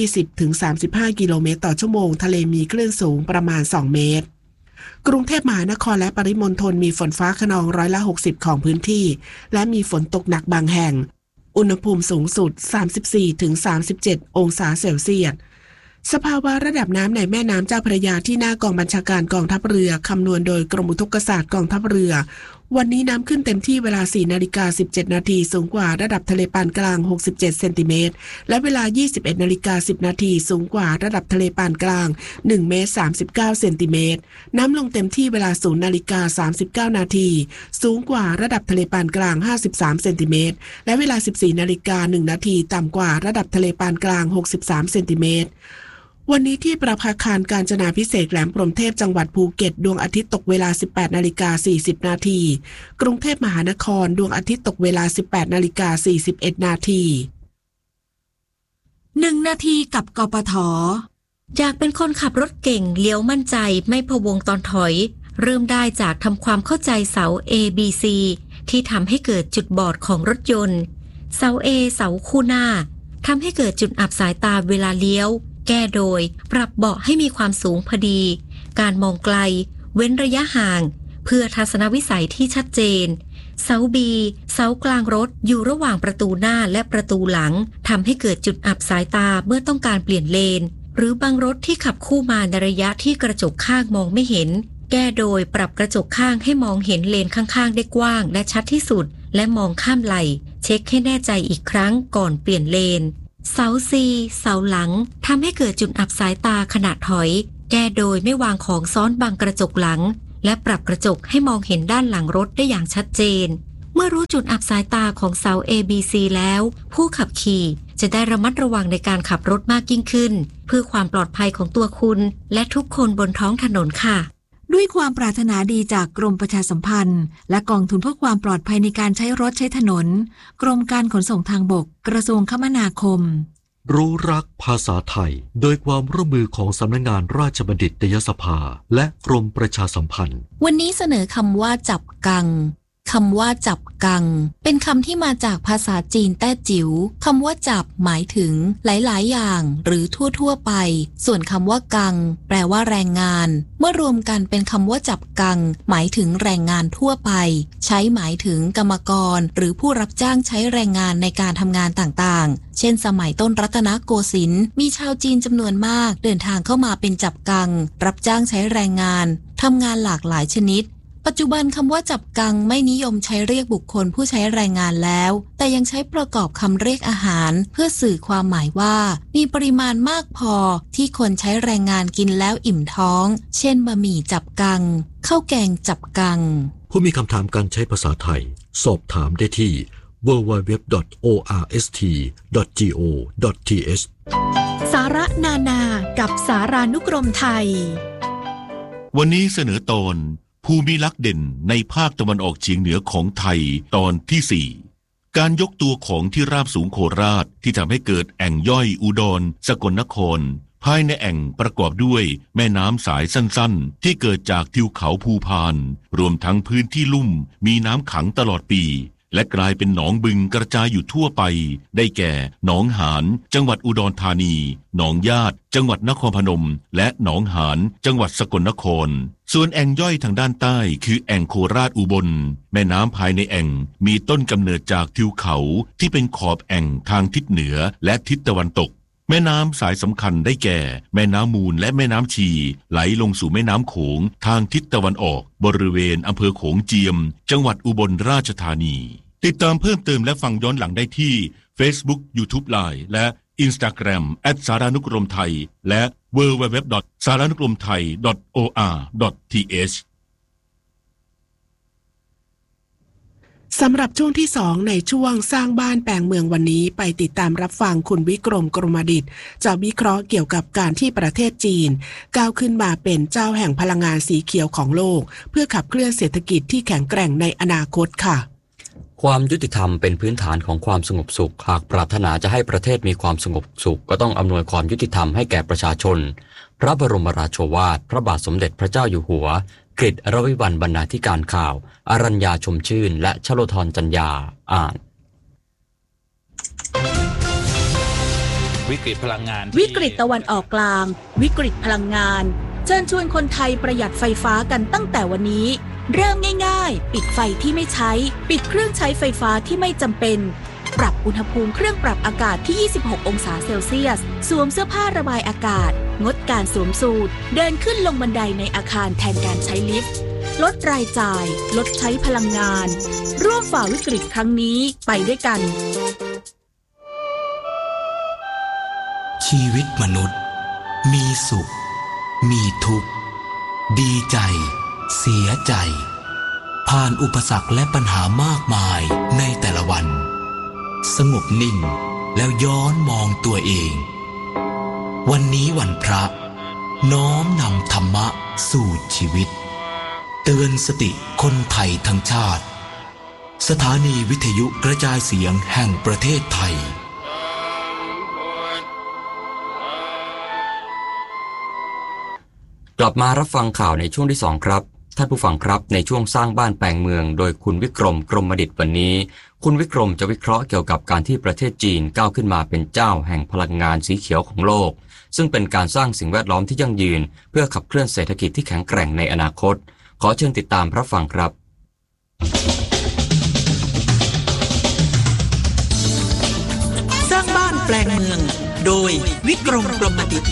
20-35 กิโลเมตรต่อชั่วโมงทะเลมีคลื่นสูงประมาณ 2 เมตรกรุงเทพมหานครและปริมณฑลมีฝนฟ้าคะนอง60%ของพื้นที่และมีฝนตกหนักบางแห่งอุณหภูมิสูงสุด 34-37 องศาเซลเซียสสภาวะระดับน้ำในแม่น้ำเจ้าพระยาที่หน้ากองบัญชาการกองทัพเรือคำนวณโดยกรมอุทกศาสตร์กองทัพเรือวันนี้น้ำขึ้นเต็มที่เวลา 4:17 นาทีสูงกว่าระดับทะเลปานกลาง67เซนติเมตรและเวลา 21:10 นาทีสูงกว่าระดับทะเลปานกลาง1เมตร39เซนติเมตรน้ำลงเต็มที่เวลา 0:39 นาทีสูงกว่าระดับทะเลปานกลาง53เซนติเมตรและเวลา 14:01 นาทีต่ำกว่าระดับทะเลปานกลาง63เซนติเมตรวันนี้ที่ประภาคารกาญจนาภิเษกแหลมพรหมเทพจังหวัดภูเก็ตดวงอาทิตย์ตกเวลา 18:40 นาทีกรุงเทพมหานครดวงอาทิตย์ตกเวลา 18:41 นาที 1 นาทีกับกปท.อยากเป็นคนขับรถเก่งเลี้ยวมั่นใจไม่พะวงตอนถอยเริ่มได้จากทำความเข้าใจเสา ABC ที่ทำให้เกิดจุดบอดของรถยนต์เสา A เสาคู่หน้าทำให้เกิดจุดอับสายตาเวลาเลี้ยวแก้โดยปรับเบาะให้มีความสูงพอดีการมองไกลเว้นระยะห่างเพื่อทัศนวิสัยที่ชัดเจนเสาบีเสากลางรถอยู่ระหว่างประตูหน้าและประตูหลังทำให้เกิดจุดอับสายตาเมื่อต้องการเปลี่ยนเลนหรือบางรถที่ขับคู่มาในระยะที่กระจกข้างมองไม่เห็นแก้โดยปรับกระจกข้างให้มองเห็นเลนข้างๆได้กว้างและชัดที่สุดและมองข้ามไหล่เช็คให้แน่ใจอีกครั้งก่อนเปลี่ยนเลนเสาซีเสาหลังทำให้เกิดจุดอับสายตาขณะถอยแก้โดยไม่วางของซ้อนบังกระจกหลังและปรับกระจกให้มองเห็นด้านหลังรถได้อย่างชัดเจนเมื่อรู้จุดอับสายตาของเสา ABC แล้วผู้ขับขี่จะได้ระมัดระวังในการขับรถมากยิ่งขึ้นเพื่อความปลอดภัยของตัวคุณและทุกคนบนท้องถนนค่ะด้วยความปรารถนาดีจากกรมประชาสัมพันธ์และกองทุนเพื่อความปลอดภัยในการใช้รถใช้ถนนกรมการขนส่งทางบกกระทรวงคมนาคมรู้รักภาษาไทยโดยความร่วมมือของสำนักงานราชบัณฑิตยสภาและกรมประชาสัมพันธ์วันนี้เสนอคำว่าจับกังคำว่าจับกังเป็นคำที่มาจากภาษาจีนแต้จิ๋วคำว่าจับหมายถึงหลายๆอย่างหรือทั่วๆไปส่วนคำว่ากังแปลว่าแรงงานเมื่อรวมกันเป็นคำว่าจับกังหมายถึงแรงงานทั่วไปใช้หมายถึงกรรมกรหรือผู้รับจ้างใช้แรงงานในการทำงานต่างๆเช่นสมัยต้นรัตนโกสินทร์มีชาวจีนจำนวนมากเดินทางเข้ามาเป็นจับกังรับจ้างใช้แรงงานทำงานหลากหลายชนิดปัจจุบันคำว่าจับกังไม่นิยมใช้เรียกบุคคลผู้ใช้แรงงานแล้วแต่ยังใช้ประกอบคำเรียกอาหารเพื่อสื่อความหมายว่ามีปริมาณมากพอที่คนใช้แรงงานกินแล้วอิ่มท้องเช่นบะหมี่จับกังข้าวแกงจับกังผู้มีคำถามการใช้ภาษาไทยสอบถามได้ที่ www.orst.go.th สาระนานากับสารานุกรมไทยวันนี้เสนอตอนภูมิลักษณ์เด่นในภาคตะวันออกเฉียงเหนือของไทยตอนที่ 4การยกตัวของที่ราบสูงโคราชที่ทำให้เกิดแอ่งย่อยอุดรสกลนครภายในแอ่งประกอบด้วยแม่น้ำสายสั้นๆที่เกิดจากทิวเขาภูพานรวมทั้งพื้นที่ลุ่มมีน้ำขังตลอดปีและกลายเป็นหนองบึงกระจายอยู่ทั่วไปได้แก่หนองหานจังหวัดอุดรธานีหนองญาติจังหวัดนครพนมและหนองหานจังหวัดสกลนครส่วนแอ่งย่อยทางด้านใต้คือแอ่งโคราชอุบลแม่น้ำภายในแอ่งมีต้นกำเนิดจากทิวเขาที่เป็นขอบแอ่งทางทิศเหนือและทิศตะวันตกแม่น้ำสายสำคัญได้แก่แม่น้ำมูลและแม่น้ำชีไหลลงสู่แม่น้ำโขงทางทิศตะวันออกบริเวณอำเภอโขงเจียมจังหวัดอุบลราชธานีติดตามเพิ่มเติมและฟังย้อนหลังได้ที่ Facebook YouTube Line และ Instagram @saranukromthai และ www.saranukromthai.or.th สำหรับช่วงที่2ในช่วงสร้างบ้านแปลงเมืองวันนี้ไปติดตามรับฟังคุณวิกรมกรมดิษฐ์จะวิเคราะห์เกี่ยวกับการที่ประเทศจีนก้าวขึ้นมาเป็นเจ้าแห่งพลังงานสีเขียวของโลกเพื่อขับเคลื่อนเศรษฐกิจที่แข็งแกร่งในอนาคตค่ะความยุติธรรมเป็นพื้นฐานของความสงบสุขหากปรารถนาจะให้ประเทศมีความสงบสุขก็ต้องอำนวยความยุติธรรมให้แก่ประชาชนพระบรมราโชวาทพระบาทสมเด็จพระเจ้าอยู่หัวกฤษรวิวรรณบรรณาธิการข่าวอรัญญาชมชื่นและชโลธรจัญญาอ่านวิกฤตพลังงานวิกฤตตะวันออกกลางวิกฤตพลังงานเชิญชวนคนไทยประหยัดไฟฟ้ากันตั้งแต่วันนี้เริ่มง่ายๆปิดไฟที่ไม่ใช้ปิดเครื่องใช้ไฟฟ้าที่ไม่จำเป็นปรับอุณหภูมิเครื่องปรับอากาศที่26องศาเซลเซียสสวมเสื้อผ้าระบายอากาศงดการสวมสูทเดินขึ้นลงบันไดในอาคารแทนการใช้ลิฟต์ลดรายจ่ายลดใช้พลังงานร่วมฝ่าวิกฤตครั้งนี้ไปด้วยกันชีวิตมนุษย์มีสุขมีทุกข์ดีใจเสียใจผ่านอุปสรรคและปัญหามากมายในแต่ละวันสงบนิ่งแล้วย้อนมองตัวเองวันนี้วันพระน้อมนำธรรมะสู่ชีวิตเตือนสติคนไทยทั้งชาติสถานีวิทยุกระจายเสียงแห่งประเทศไทยกลับมารับฟังข่าวในช่วงที่2ครับท่านผู้ฟังครับในช่วงสร้างบ้านแปลงเมืองโดยคุณวิกรมกรมดิษฐ์วันนี้คุณวิกรมจะวิเคราะห์เกี่ยวกับการที่ประเทศจีนก้าวขึ้นมาเป็นเจ้าแห่งพลังงานสีเขียวของโลกซึ่งเป็นการสร้างสิ่งแวดล้อมที่ยั่งยืนเพื่อขับเคลื่อนเศรษฐกิจที่แข็งแกร่งในอนาคตขอเชิญติดตามรับฟังครับสร้างบ้านแปลงเมืองโดยวิกรมกรมดิษฐ์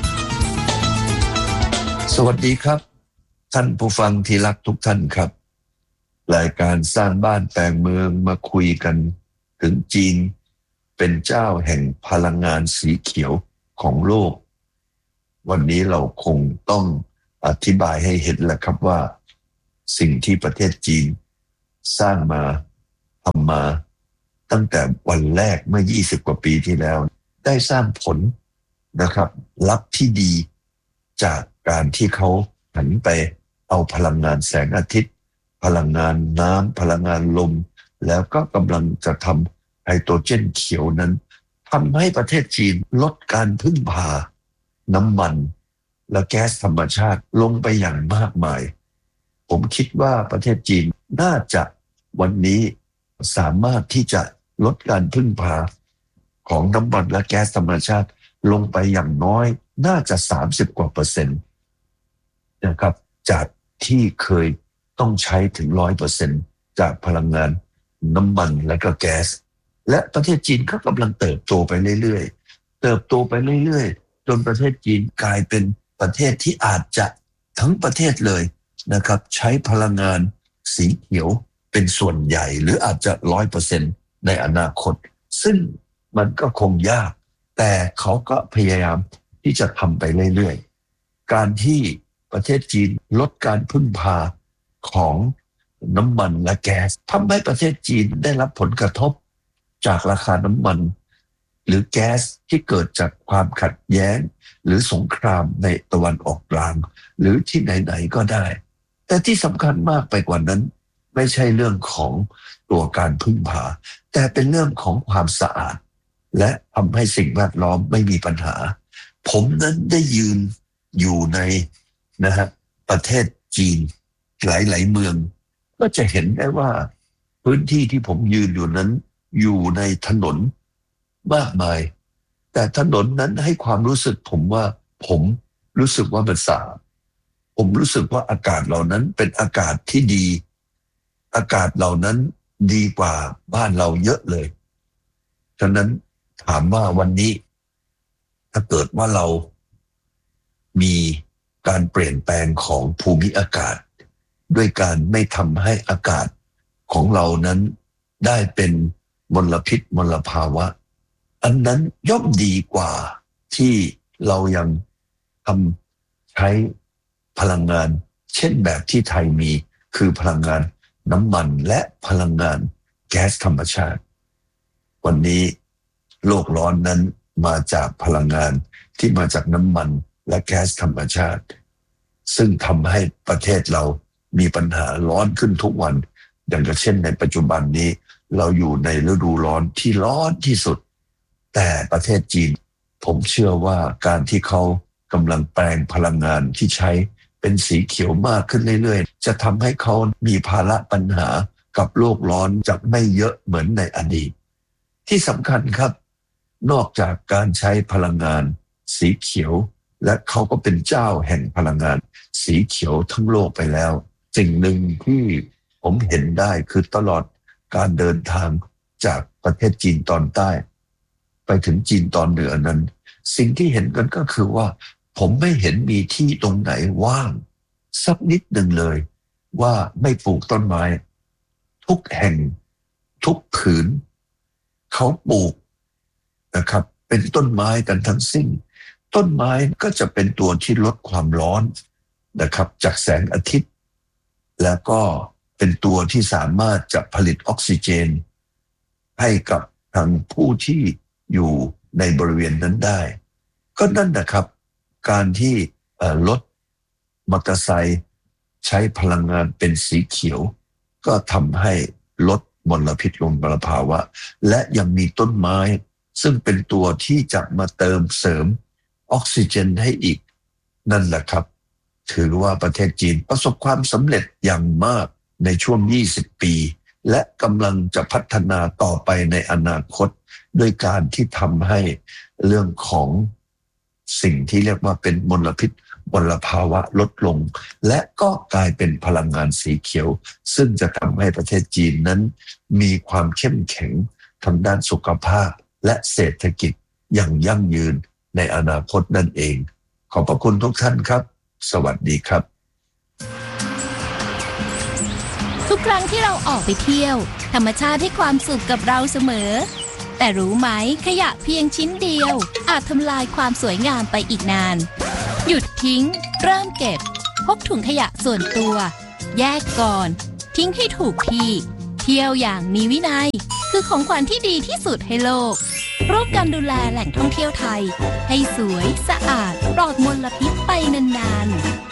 สวัสดีครับท่านผู้ฟังที่รักทุกท่านครับรายการสร้างบ้านแปลงเมืองมาคุยกันถึงจีนเป็นเจ้าแห่งพลังงานสีเขียวของโลกวันนี้เราคงต้องอธิบายให้เห็นแล้วครับว่าสิ่งที่ประเทศจีนสร้างมาทำมาตั้งแต่วันแรกเมื่อ20กว่าปีที่แล้วได้สร้างผลนะครับลับที่ดีจากการที่เขาหันไปเอาพลังงานแสงอาทิตย์พลังงานน้ำพลังงานลมแล้วก็กำลังจะทำไฮโดรเจนเขียวนั้นทำให้ประเทศจีนลดการพึ่งพาน้ำมันและแก๊สธรรมชาติลงไปอย่างมากมายผมคิดว่าประเทศจีนน่าจะวันนี้สามารถที่จะลดการพึ่งพาของน้ำมันและแก๊สธรรมชาติลงไปอย่างน้อยน่าจะ30กว่า%นะครับจากที่เคยต้องใช้ถึง 100% จากพลังงานน้ำมันและก็แก๊สและประเทศจีนก็กำลังเติบโตไปเรื่อยๆเติบโตไปเรื่อยๆจนประเทศจีนกลายเป็นประเทศที่อาจจะทั้งประเทศเลยนะครับใช้พลังงานสีเขียวเป็นส่วนใหญ่หรืออาจจะ 100% ในอนาคตซึ่งมันก็คงยากแต่เขาก็พยายามที่จะทำไปเรื่อยๆการที่ประเทศจีนลดการพึ่งพาของน้ำมันและแก๊สทำให้ประเทศจีนได้รับผลกระทบจากราคาน้ำมันหรือแก๊สที่เกิดจากความขัดแย้งหรือสงครามในตะวันออกกลางหรือที่ไหนๆก็ได้แต่ที่สำคัญมากไปกว่านั้นไม่ใช่เรื่องของตัวการพึ่งพาแต่เป็นเรื่องของความสะอาดและทำให้สิ่งแวดล้อมไม่มีปัญหาผมนั้นได้ยืนอยู่ในประเทศจีนหลายๆเมืองก็จะเห็นได้ว่าพื้นที่ที่ผมยืนอยู่นั้นอยู่ในถนนมากมายแต่ถนนนั้นให้ความรู้สึกผมรู้สึกว่ามันสะอาดผมรู้สึกว่าอากาศเหล่านั้นเป็นอากาศที่ดีอากาศเหล่านั้นดีกว่าบ้านเราเยอะเลยฉะนั้นถามว่าวันนี้ถ้าเกิดว่าเรามีการเปลี่ยนแปลงของภูมิอากาศด้วยการไม่ทำให้อากาศของเรานั้นได้เป็นมลพิษมลภาวะอันนั้นย่อมดีกว่าที่เรายังใช้พลังงานเช่นแบบที่ไทยมีคือพลังงานน้ำมันและพลังงานแก๊สธรรมชาติวันนี้โลกร้อนนั้นมาจากพลังงานที่มาจากน้ำมันและแก๊สธรรมชาติซึ่งทำให้ประเทศเรามีปัญหาร้อนขึ้นทุกวันอย่างเช่นในปัจจุบันนี้เราอยู่ในฤดูร้อนที่ร้อนที่สุดแต่ประเทศจีนผมเชื่อว่าการที่เขากำลังแปลงพลังงานที่ใช้เป็นสีเขียวมากขึ้นเรื่อยๆจะทำให้เขามีภาระปัญหากับโลกร้อนจะไม่เยอะเหมือนในอดีตที่สำคัญครับนอกจากการใช้พลังงานสีเขียวและเขาก็เป็นเจ้าแห่งพลังงานสีเขียวทั้งโลกไปแล้วสิ่งหนึ่งที่ผมเห็นได้คือตลอดการเดินทางจากประเทศจีนตอนใต้ไปถึงจีนตอนเหนือนั้นสิ่งที่เห็นกันก็คือว่าผมไม่เห็นมีที่ตรงไหนว่างสักนิดหนึ่งเลยว่าไม่ปลูกต้นไม้ทุกแห่งทุกผืนเขาปลูกนะครับเป็นต้นไม้กันทั้งสิ้นต้นไม้ก็จะเป็นตัวที่ลดความร้อนนะครับจากแสงอาทิตย์แล้วก็เป็นตัวที่สามารถจะผลิตออกซิเจนให้กับทางผู้ที่อยู่ในบริเวณนั้นได้ก็นั่นนะครับการที่รถมอเตอร์ไซค์ใช้พลังงานเป็นสีเขียวก็ทำให้ลดมลพิษมลภาวะและยังมีต้นไม้ซึ่งเป็นตัวที่จะมาเติมเสริมออกซิเจนให้อีกนั่นแหละครับถือว่าประเทศจีนประสบความสำเร็จอย่างมากในช่วง20 ปีและกำลังจะพัฒนาต่อไปในอนาคตโดยการที่ทำให้เรื่องของสิ่งที่เรียกว่าเป็นมลพิษมลภาวะลดลงและก็กลายเป็นพลังงานสีเขียวซึ่งจะทำให้ประเทศจีนนั้นมีความเข้มแข็งทางด้านสุขภาพและเศรษฐกิจอย่างยั่งยืนในอนาคตนั่นเองขอบพระคุณทุกท่านครับสวัสดีครับทุกครั้งที่เราออกไปเที่ยวธรรมชาติให้ความสุขกับเราเสมอแต่รู้ไหมขยะเพียงชิ้นเดียวอาจทำลายความสวยงามไปอีกนานหยุดทิ้งเริ่มเก็บพกถุงขยะส่วนตัวแยกก่อนทิ้งให้ถูกที่เที่ยวอย่างมีวินัยคือของขวัญที่ดีที่สุดให้โลกร่วมกันดูแลแหล่งท่องเที่ยวไทยให้สวยสะอาดปลอดมลพิษไปนาน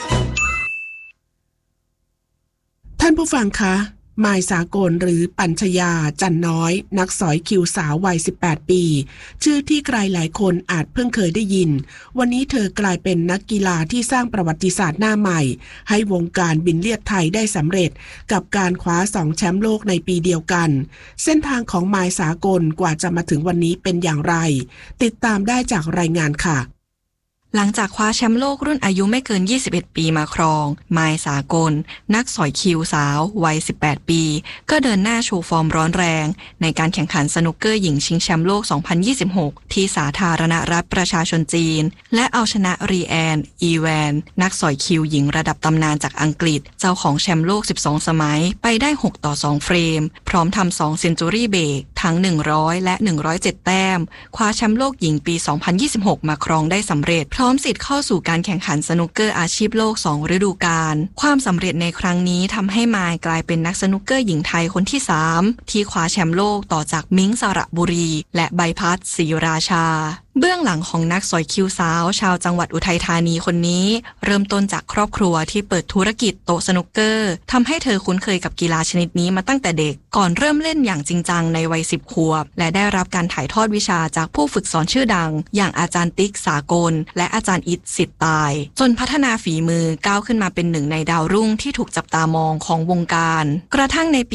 ๆท่านผู้ฟังคะมายสากลหรือปัญชยาจันน้อยนักสอยคิวสาววัย18 ปีชื่อที่ใครหลายคนอาจเพิ่งเคยได้ยินวันนี้เธอกลายเป็นนักกีฬาที่สร้างประวัติศาสตร์หน้าใหม่ให้วงการบินเลียดไทยได้สำเร็จกับการคว้า2แชมป์โลกในปีเดียวกันเส้นทางของมายสากลกว่าจะมาถึงวันนี้เป็นอย่างไรติดตามได้จากรายงานค่ะหลังจากคว้าแชมป์โลกรุ่นอายุไม่เกิน21ปีมาครองมายสากลนักสอยคิวสาววัย18ปีก็เดินหน้าโชว์ฟอร์มร้อนแรงในการแข่งขันสนุกเกอร์หญิงชิงแชมป์โลก2026ที่สาธารณรัฐประชาชนจีนและเอาชนะรีแอนอีแวนนักสอยคิวหญิงระดับตำนานจากอังกฤษเจ้าของแชมป์โลก12สมัยไปได้6-2เฟรมพร้อมทำ2เซนจูรี่เบรกทั้ง100และ107แต้มคว้าแชมป์โลกหญิงปี2026มาครองได้สำเร็จพร้อมสิทธิ์เข้าสู่การแข่งขันสนุกเกอร์อาชีพโลก2ฤดูกาลความสำเร็จในครั้งนี้ทำให้มายกลายเป็นนักสนุกเกอร์หญิงไทยคนที่3ที่คว้าแชมป์โลกต่อจากมิ้งสระบุรีและใบพัดศรีราชาเบื้องหลังของนักสอยคิวสาวชาวจังหวัดอุทัยธานีคนนี้เริ่มต้นจากครอบครัวที่เปิดธุรกิจโต๊ะสนุกเกอร์ทำให้เธอคุ้นเคยกับกีฬาชนิดนี้มาตั้งแต่เด็กก่อนเริ่มเล่นอย่างจริงจังในวัย10 ขวบและได้รับการถ่ายทอดวิชาจากผู้ฝึกสอนชื่อดังอย่างอาจารย์ติ๊กสากลและอาจารย์อิทสิทธิ์ตายจนพัฒนาฝีมือก้าวขึ้นมาเป็นหนึ่งในดาวรุ่งที่ถูกจับตามองของวงการกระทั่งในปี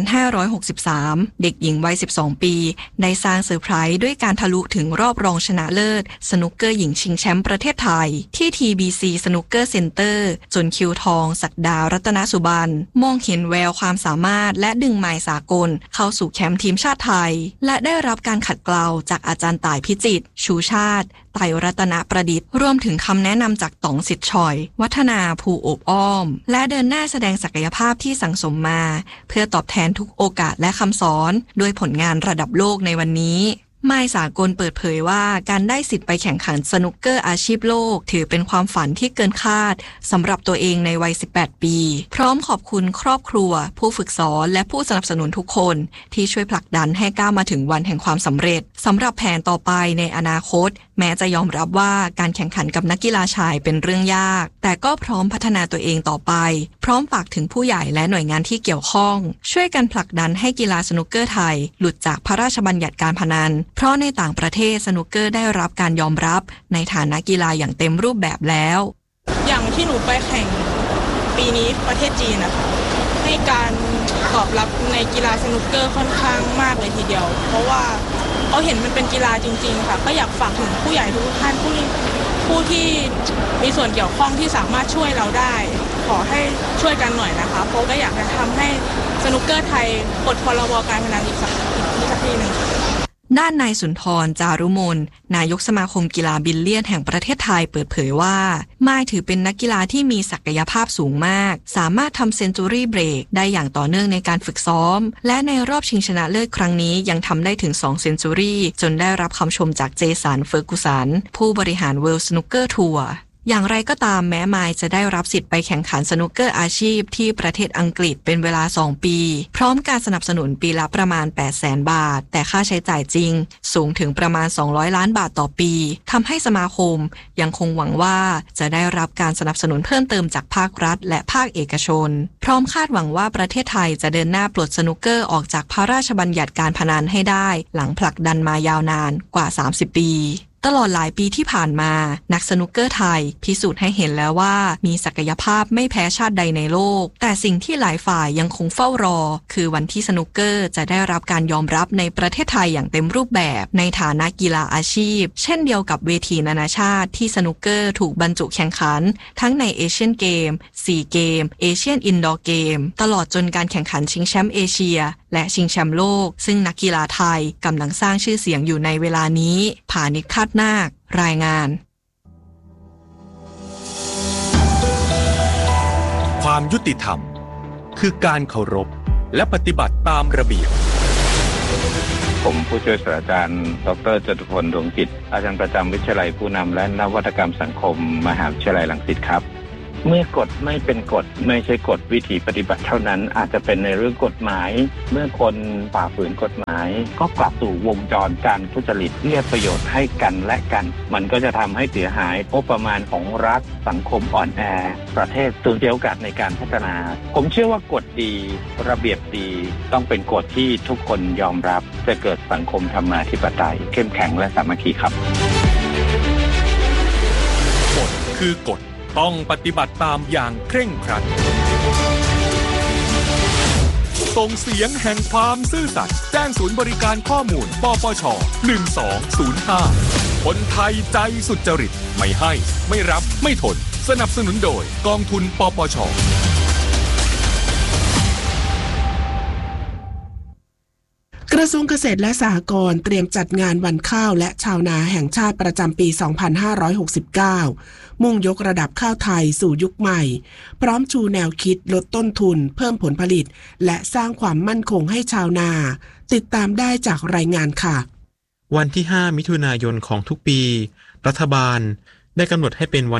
2563เด็กหญิงวัย12ปีได้สร้างเซอร์ไพรส์ด้วยการทะลุถึงรอบรองชนะเลิศสนุกเกอร์หญิงชิงแชมป์ประเทศไทยที่ TBC สนุกเกอร์เซ็นเตอร์จนคิวทองศักดารัตนสุบรรณมองเห็นแววความสามารถและดึงมายสากลเข้าสู่แคมป์ทีมชาติไทยและได้รับการขัดเกลาจากอาจารย์ต่ายพิจิตรชูชาติไตรรัตนประดิษฐ์รวมถึงคำแนะนำจากต๋องสิทธิ์ชอยวัฒนาภูอบอ้อมและเดินหน้าแสดงศักยภาพที่สั่งสมมาเพื่อตอบแทนทุกโอกาสและคำสอนด้วยผลงานระดับโลกในวันนี้มายสากลเปิดเผยว่าการได้สิทธิ์ไปแข่งขันสนุกเกอร์อาชีพโลกถือเป็นความฝันที่เกินคาดสำหรับตัวเองในวัย18ปีพร้อมขอบคุณครอบครัวผู้ฝึกสอนและผู้สนับสนุนทุกคนที่ช่วยผลักดันให้ก้าวมาถึงวันแห่งความสำเร็จสำหรับแผนต่อไปในอนาคตแม้จะยอมรับว่าการแข่งขันกับนักกีฬาชายเป็นเรื่องยากแต่ก็พร้อมพัฒนาตัวเองต่อไปพร้อมฝากถึงผู้ใหญ่และหน่วยงานที่เกี่ยวข้องช่วยกันผลักดันให้กีฬาสนุกเกอร์ไทยหลุดจากพระราชบัญญัติการพนันเพราะในต่างประเทศสนุกเกอร์ได้รับการยอมรับในฐานะกีฬาอย่างเต็มรูปแบบแล้วอย่างที่หนูไปแข่งปีนี้ประเทศจีนนะคะให้การตอบรับในกีฬาสนุกเกอร์ค่อนข้างมากเลยทีเดียวเพราะว่าเขาเห็นมันเป็นกีฬาจริงๆค่ะก็อยากฝากถึงผู้ใหญ่ทุกท่านผู้ที่มีส่วนเกี่ยวข้องที่สามารถช่วยเราได้ขอให้ช่วยกันหน่อยนะคะเพราะก็อยากจะทำให้สนุกเกอร์ไทยปลดพรบการพนันอีกสักทีหนึ่งด้านนายสุนทรจารุมนนายกสมาคมกีฬาบิลเลียนแห่งประเทศไทยเปิดเผยว่ามายถือเป็นนักกีฬาที่มีศักยภาพสูงมากสามารถทำเซนจูรี่เบรกได้อย่างต่อเนื่องในการฝึกซ้อมและในรอบชิงชนะเลิศครั้งนี้ยังทำได้ถึง2เซนจูรี่จนได้รับคำชมจากเจสันเฟอร์กูสันผู้บริหาร World Snooker Tourอย่างไรก็ตามแม้มายจะได้รับสิทธิ์ไปแข่งขันสนุกเกอร์อาชีพที่ประเทศอังกฤษเป็นเวลา2ปีพร้อมการสนับสนุนปีละประมาณ 800,000 บาทแต่ค่าใช้จ่ายจริงสูงถึงประมาณ200ล้านบาทต่อปีทำให้สมาคมยังคงหวังว่าจะได้รับการสนับสนุนเพิ่มเติมจากภาครัฐและภาคเอกชนพร้อมคาดหวังว่าประเทศไทยจะเดินหน้าปลดสนุกเกอร์ออกจากพระราชบัญญัติการพนันให้ได้หลังผลักดันมายาวนานกว่า30ปีตลอดหลายปีที่ผ่านมานักสนุกเกอร์ไทยพิสูจน์ให้เห็นแล้วว่ามีศักยภาพไม่แพ้ชาติใดในโลกแต่สิ่งที่หลายฝ่ายยังคงเฝ้ารอคือวันที่สนุกเกอร์จะได้รับการยอมรับในประเทศไทยอย่างเต็มรูปแบบในฐานะกีฬาอาชีพเช่นเดียวกับเวทีนานาชาติที่สนุกเกอร์ถูกบรรจุแข่งขันทั้งในเอเชียนเกมซีเกมเอเชียนอินดอร์เกมตลอดจนการแข่งขันชิงแชมป์เอเชียและชิงแชมป์โลกซึ่งนักกีฬาไทยกำลังสร้างชื่อเสียงอยู่ในเวลานี้ผานิช คาดนาครายงานความยุติธรรมคือการเคารพและปฏิบัติตามระเบียบผมผู้ช่วยศาสตราจารย์ดร.จตุพล ดวงจิตอาจารย์ประจำวิทยาลัยผู้นำและนวัตกรรมสังคมมหาวิทยาลัยรังสิตครับเมื่อกฎไม่เป็นกฎไม่ใช่กฎวิธีปฏิบัติเท่านั้นอาจจะเป็นในเรื่องกฎหมายเมื่อคนฝ่าฝืนกฎหมายก็กลับสู่วงจรการทุจริตเรียกประโยชน์ให้กันและกันมันก็จะทำให้เสียหายงบประมาณของรัฐสังคมอ่อนแอประเทศสูญเสียโอกาสในการพัฒนาผมเชื่อว่ากฎดีระเบียบดีต้องเป็นกฎที่ทุกคนยอมรับจะเกิดสังคมธรรมาธิปไตยเข้มแข็งและสามัคคีครับกฎคือกฎต้องปฏิบัติตามอย่างเคร่งครัดส่งเสียงแห่งความซื่อสัตย์แจ้งศูนย์บริการข้อมูลปปช1205คนไทยใจสุจริตไม่ให้ไม่รับไม่ทนสนับสนุนโดยกองทุนปปชกระทรวงเกษตรและสหกรณ์เตรียมจัดงานวันข้าวและชาวนาแห่งชาติประจำปี 2569 มุ่งยกระดับข้าวไทยสู่ยุคใหม่พร้อมชูแนวคิดลดต้นทุนเพิ่มผลผลิตและสร้างความมั่นคงให้ชาวนาติดตามได้จากรายงานค่ะวันที่ 5 มิถุนายนของทุกปีรัฐบาลได้กำหนดให้เป็นวัน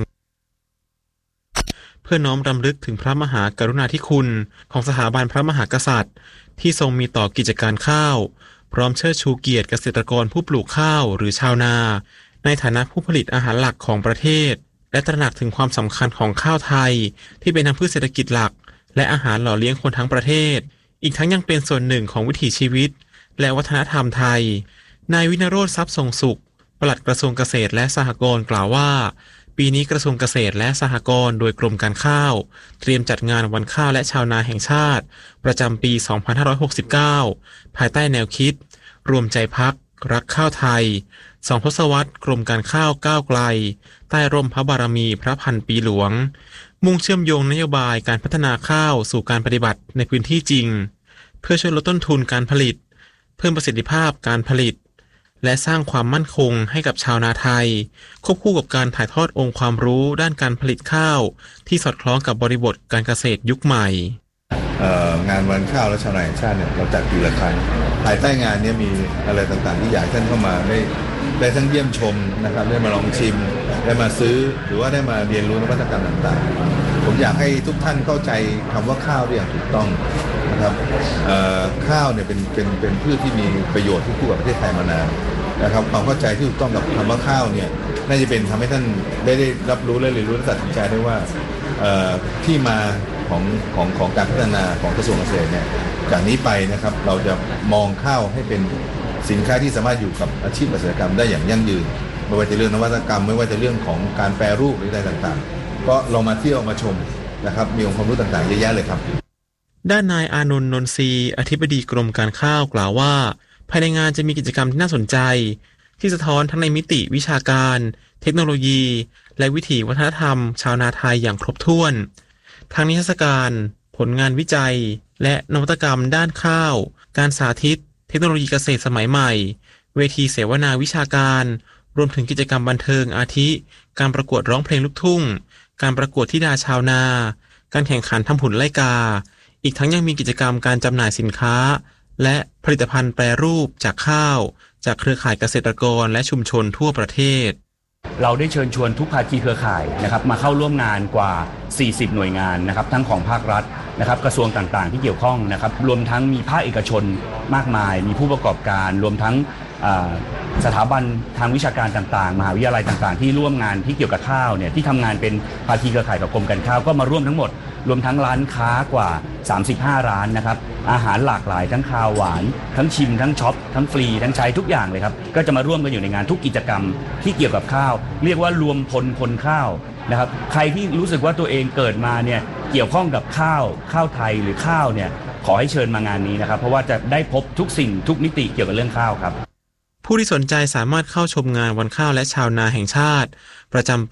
เพื่อน้อมรำลึกถึงพระมหากรุณาธิคุณของสถาบันพระมหากษัตริย์ที่ทรงมีต่อกิจการข้าวพร้อมเชิดชูเกียรติเกษตรกรผู้ปลูกข้าวหรือชาวนาในฐานะผู้ผลิตอาหารหลักของประเทศและตระหนักถึงความสำคัญของข้าวไทยที่เป็นทั้งพืชเศรษฐกิจหลักและอาหารหล่อเลี้ยงคนทั้งประเทศอีกทั้งยังเป็นส่วนหนึ่งของวิถีชีวิตและวัฒนธรรมไทยนายวินโรจน์ทรัพย์ทรงสุขปลัดกระทรวงเกษตรและสหกรณ์กล่าวว่าปีนี้กระทรวงเกษตรและสหกรณ์โดยกรมการข้าวเตรียมจัดงานวันข้าวและชาวนาแห่งชาติประจำปี 2569 ภายใต้แนวคิดรวมใจพักรักข้าวไทย2 ทศวรรษกรมการข้าวก้าวไกลใต้ร่มพระบารมีพระพันปีหลวงมุ่งเชื่อมโยงนโยบายการพัฒนาข้าวสู่การปฏิบัติในพื้นที่จริงเพื่อช่วยลดต้นทุนการผลิตเพิ่มประสิทธิภาพการผลิตและสร้างความมั่นคงให้กับชาวนาไทยควบคู่กับการถ่ายทอดองค์ความรู้ด้านการผลิตข้าวที่สอดคล้องกับบริบทการเกษตรยุคใหม่งานวันข้าวและชาวนาแห่งชาติเนี่ยเราจัดปีละครั้งภายใต้งานนี้มีอะไรต่างๆที่อยากท่านเข้ามาได้ทั้งเยี่ยมชมนะครับได้มาลองชิมได้มาซื้อหรือว่าได้มาเรียนรู้นวัตกรรมต่างๆผมอยากให้ทุกท่านเข้าใจคำว่าข้าวได้อย่างถูกต้องนะครับข้าวเนี่ยเป็นพืชที่มีประโยชน์ที่คู่กับประเทศไทยมานานนะครับความเข้าใจที่ถูกต้องกับคำว่าข้าวเนี่ยน่าจะเป็นทำให้ท่านได้รับรู้และเรียนรู้และตัดสินใจได้ว่าที่มาของการพัฒนาของกระทรวงเกษตรเนี่ยจากนี้ไปนะครับเราจะมองข้าวให้เป็นสินค้าที่สามารถอยู่กับอาชีพเกษตรกรรมได้อย่างยั่งยืนไม่ว่าจะเรื่องนวัตกรรมไม่ว่าจะเรื่องของการแปรรูปหรืออะไรต่างๆก็ลองมาเที่ยวมาชมนะครับมีองค์ความรู้ต่างๆเยอะแยะเลยครับด้านนายอานนท์ นนทรีอธิบดีกรมการข้าวกล่าวว่าภายในงานจะมีกิจกรรมที่น่าสนใจที่สะท้อนทั้งในมิติวิชาการเทคโนโลยีและวิถีวัฒนธรรมชาวนาไทยอย่างครบถ้วนทั้งนิทรรศการผลงานวิจัยและนวัตกรรมด้านข้าวการสาธิตเทคโนโลยีเกษตรสมัยใหม่เวทีเสวนาวิชาการรวมถึงกิจกรรมบันเทิงอาทิการประกวดร้องเพลงลูกทุ่งการประกวดธิดาชาวนาการแข่งขันทำหุ่นไล่กาอีกทั้งยังมีกิจกรรมการจำหน่ายสินค้าและผลิตภัณฑ์แปรรูปจากข้าวจากเครือข่ายเกษตรกรและชุมชนทั่วประเทศเราได้เชิญชวนทุกภาคีเครือข่ายนะครับมาเข้าร่วมงานกว่า40หน่วยงานนะครับทั้งของภาครัฐนะครับกระทรวงต่างๆที่เกี่ยวข้องนะครับรวมทั้งมีภาคเอกชนมากมายมีผู้ประกอบการรวมทั้งสถาบันทางวิชาการต่างๆมหาวิทยาลัยต่างๆที่ร่วมงานที่เกี่ยวกับข้าวเนี่ยที่ทำงานเป็นภาคีเครือข่ายกับกรมการข้าวก็มาร่วมทั้งหมดรวมทั้งร้านค้ากว่า35ร้านนะครับอาหารหลากหลายทั้งคาวหวานทั้งชิมทั้งช็อปทั้งฟรีทั้งใช้ทุกอย่างเลยครับก็จะมาร่วมกันอยู่ในงานทุกกิจกรรมที่เกี่ยวกับข้าวเรียกว่ารวมพลคนข้าวนะครับใครที่รู้สึกว่าตัวเองเกิดมาเนี่ยเกี่ยวข้องกับข้าวไทยหรือข้าวเนี่ยขอให้เชิญมางานนี้นะครับเพราะว่าจะได้พบทุกสิ่งทุกมิติเกี่ยวกับเรื่องข้าวครับผู้ที่สนใจสามารถเข้าชมงานวันข้าวและชาวนาแห่งชาติประจำปี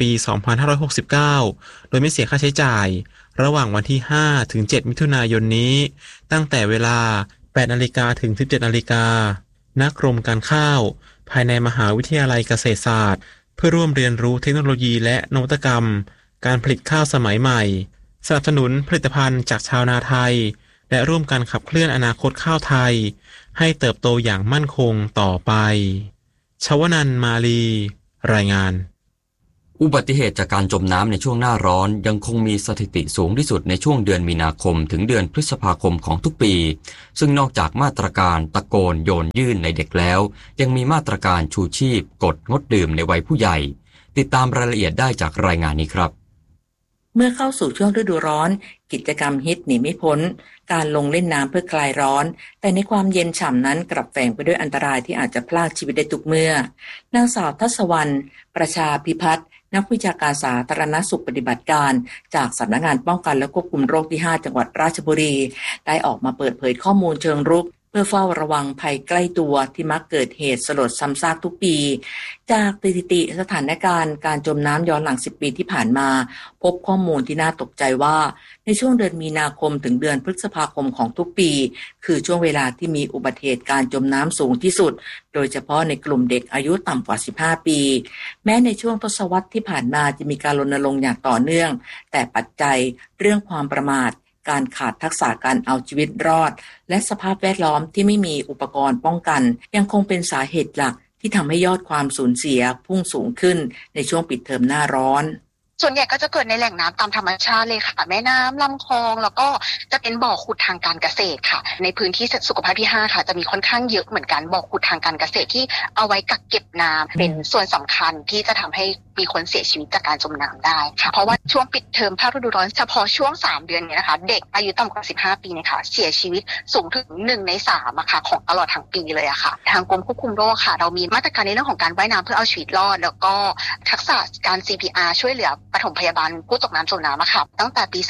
2569 โดยไม่เสียค่าใช้จ่ายระหว่างวันที่ 5 ถึง 7 มิถุนายนนี้ตั้งแต่เวลา 8 นาฬิกาถึง 17 นาฬิกาณ กรมการข้าวภายในมหาวิทยาลัยเกษตรศาสตร์เพื่อร่วมเรียนรู้เทคโนโลยีและนวัตกรรมการผลิตข้าวสมัยใหม่สนับสนุนผลิตภัณฑ์จากชาวนาไทยและร่วมกันขับเคลื่อนอนาคตข้าวไทยให้เติบโตอย่างมั่นคงต่อไปชวนันท์มาลีรายงานอุบัติเหตุจากการจมน้ำในช่วงหน้าร้อนยังคงมีสถิติสูงที่สุดในช่วงเดือนมีนาคมถึงเดือนพฤษภาคมของทุกปีซึ่งนอกจากมาตรการตะโกนโยนยื่นในเด็กแล้วยังมีมาตรการชูชีพกดงดดื่มในวัยผู้ใหญ่ติดตามรายละเอียดได้จากรายงานนี้ครับเมื่อเข้าสู่ช่วงฤดูร้อนกิจกรรมฮิตหนีไม่พ้นการลงเล่นน้ำเพื่อคลายร้อนแต่ในความเย็นฉ่ำนั้นกลับแฝงไปด้วยอันตรายที่อาจจะพรากชีวิตได้ทุกเมื่อนางสาวทัศวรรณประชาพิพัฒน์นักวิชาการสาธารณสุขปฏิบัติการจากสำนักงานป้องกันและควบคุมโรคที่ 5 จังหวัดราชบุรีได้ออกมาเปิดเผยข้อมูลเชิงรุกเพื่อเฝ้าระวังภัยใกล้ตัวที่มักเกิดเหตุสลดซ้ำซากทุกปีจากสถิติสถานการณ์การจมน้ำย้อนหลัง10 ปีที่ผ่านมาพบข้อมูลที่น่าตกใจว่าในช่วงเดือนมีนาคมถึงเดือนพฤษภาคมของทุกปีคือช่วงเวลาที่มีอุบัติเหตุการจมน้ำสูงที่สุดโดยเฉพาะในกลุ่มเด็กอายุต่ำกว่า15 ปีแม้ในช่วงทศวรรษที่ผ่านมาจะมีการรณรงค์อย่างต่อเนื่องแต่ปัจจัยเรื่องความประมาทการขาดทักษะการเอาชีวิตรอดและสภาพแวดล้อมที่ไม่มีอุปกรณ์ป้องกันยังคงเป็นสาเหตุหลักที่ทำให้ยอดความสูญเสียพุ่งสูงขึ้นในช่วงปิดเทอมหน้าร้อนส่วนใหญ่ก็จะเกิดในแหล่งน้ำตามธรรมชาติเลยค่ะแม่น้ำลำคลองแล้วก็จะเป็นบ่อขุดทางการเกษตรค่ะในพื้นที่สุขภาพที่5ค่ะจะมีค่อนข้างเยอะเหมือนกันบ่อขุดทางการเกษตรที่เอาไว้กักเก็บน้ำเป็นส่วนสำคัญที่จะทำให้มีคนเสียชีวิตจากการจมน้ำได้ค่ะเพราะว่าช่วงปิดเทอมภาคฤดูร้อนเฉพาะช่วง3 เดือนนี้นะคะเด็กอายุต่ำกว่า15 ปีเนี่ยค่ะเสียชีวิตสูงถึง1 ใน 3อะค่ะของตลอดทั้งปีเลยอะค่ะทางกรมควบคุมโรคค่ะเรามีมาตรการในเรื่องของการว่ายน้ำเพื่อเอาชีวิตรอดแล้วก็ทักษะการ CPR ช่วยเหลือปฐมพยาบาลผู้ตกน้ำจมน้ำอะค่ะตั้งแต่ปี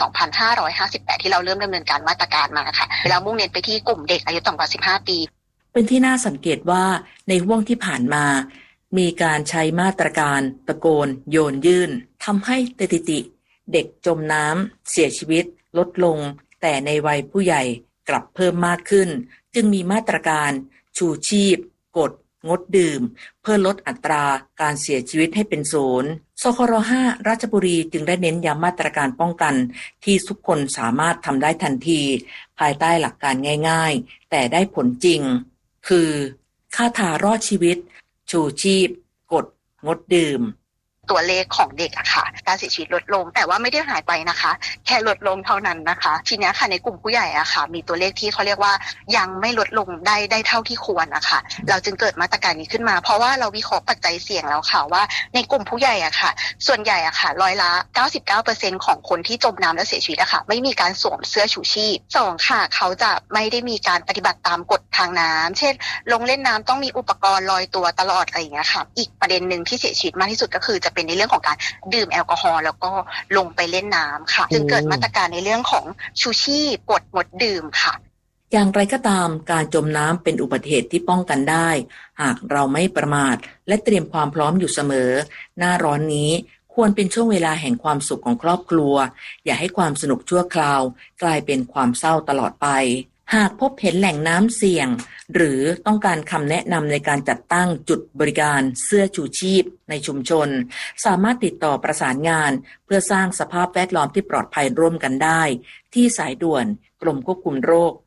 2558 ที่เราเริ่มดำเนินการมาตรการมาค่ะเรามุ่งเน้นไปที่กลุ่มเด็กอายุต่ำกว่า15 ปีเป็นที่น่าสังเกตว่าในห่วงที่ผ่านมามีการใช้มาตรการตะโกนโยนยื่นทำให้สถิติเด็กจมน้ำเสียชีวิตลดลงแต่ในวัยผู้ใหญ่กลับเพิ่มมากขึ้นจึงมีมาตรการชูชีพกดงดดื่มเพื่อลดอัตราการเสียชีวิตให้เป็นศูนย์สคร5ราชบุรีจึงได้เน้นย้ำมาตรการป้องกันที่ทุกคนสามารถทำได้ทันทีภายใต้หลักการง่ายๆแต่ได้ผลจริงคือค่าถารอดชีวิตชูชีพกดงดดื่มตัวเลขของเด็กอะค่ะการเสียชีวิตลดลงแต่ว่าไม่ได้หายไปนะคะแค่ลดลงเท่านั้นนะคะทีนี้ค่ะในกลุ่มผู้ใหญ่อะค่ะมีตัวเลขที่เขาเรียกว่ายังไม่ลดลงได้เท่าที่ควรนะคะเราจึงเกิดมาตรการนี้ขึ้นมาเพราะว่าเราวิเคราะห์ปัจจัยเสี่ยงแล้วค่ะว่าในกลุ่มผู้ใหญ่อะค่ะส่วนใหญ่อะค่ะ99% ของคนที่จมน้ำและเสียชีวิตอะค่ะไม่มีการสวมเสื้อชูชีพ2ค่ะเขาจะไม่ได้มีการปฏิบัติตามกฎทางน้ำเช่นลงเล่นน้ำต้องมีอุปกรณ์ลอยตัวตลอดอะไรอย่างเงี้ยค่ะอีกประเด็นนึงที่เสียชีวิตมากที่สุดก็คือจะเป็นในเรื่องของการดื่มแอลกอฮอล์แล้วก็ลงไปเล่นน้ำค่ะจึงเกิดมาตรการในเรื่องของชูชีพกดงดดื่มค่ะอย่างไรก็ตามการจมน้ำเป็นอุบัติเหตุที่ป้องกันได้หากเราไม่ประมาทและเตรียมความพร้อมอยู่เสมอหน้าร้อนนี้ควรเป็นช่วงเวลาแห่งความสุขของครอบครัวอย่าให้ความสนุกชั่วคราวกลายเป็นความเศร้าตลอดไปหากพบเห็นแหล่งน้ำเสี่ยงหรือต้องการคำแนะนำในการจัดตั้งจุดบริการเสื้อชูชีพในชุมชนสามารถติดต่อประสานงานเพื่อสร้างสภาพแวดล้อมที่ปลอดภัยร่วมกันได้ที่สายด่วนกรมควบคุมโรค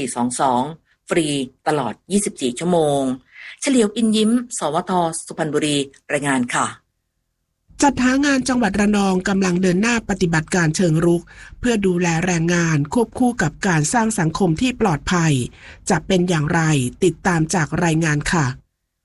1422ฟรีตลอด24ชั่วโมงเฉลียวอินยิ้มสวทสุพรรณบุรีรายงานค่ะจัดหางานจังหวัดระนองกำลังเดินหน้าปฏิบัติการเชิงรุกเพื่อดูแลแรงงานควบคู่กับการสร้างสังคมที่ปลอดภัยจะเป็นอย่างไรติดตามจากรายงานค่ะ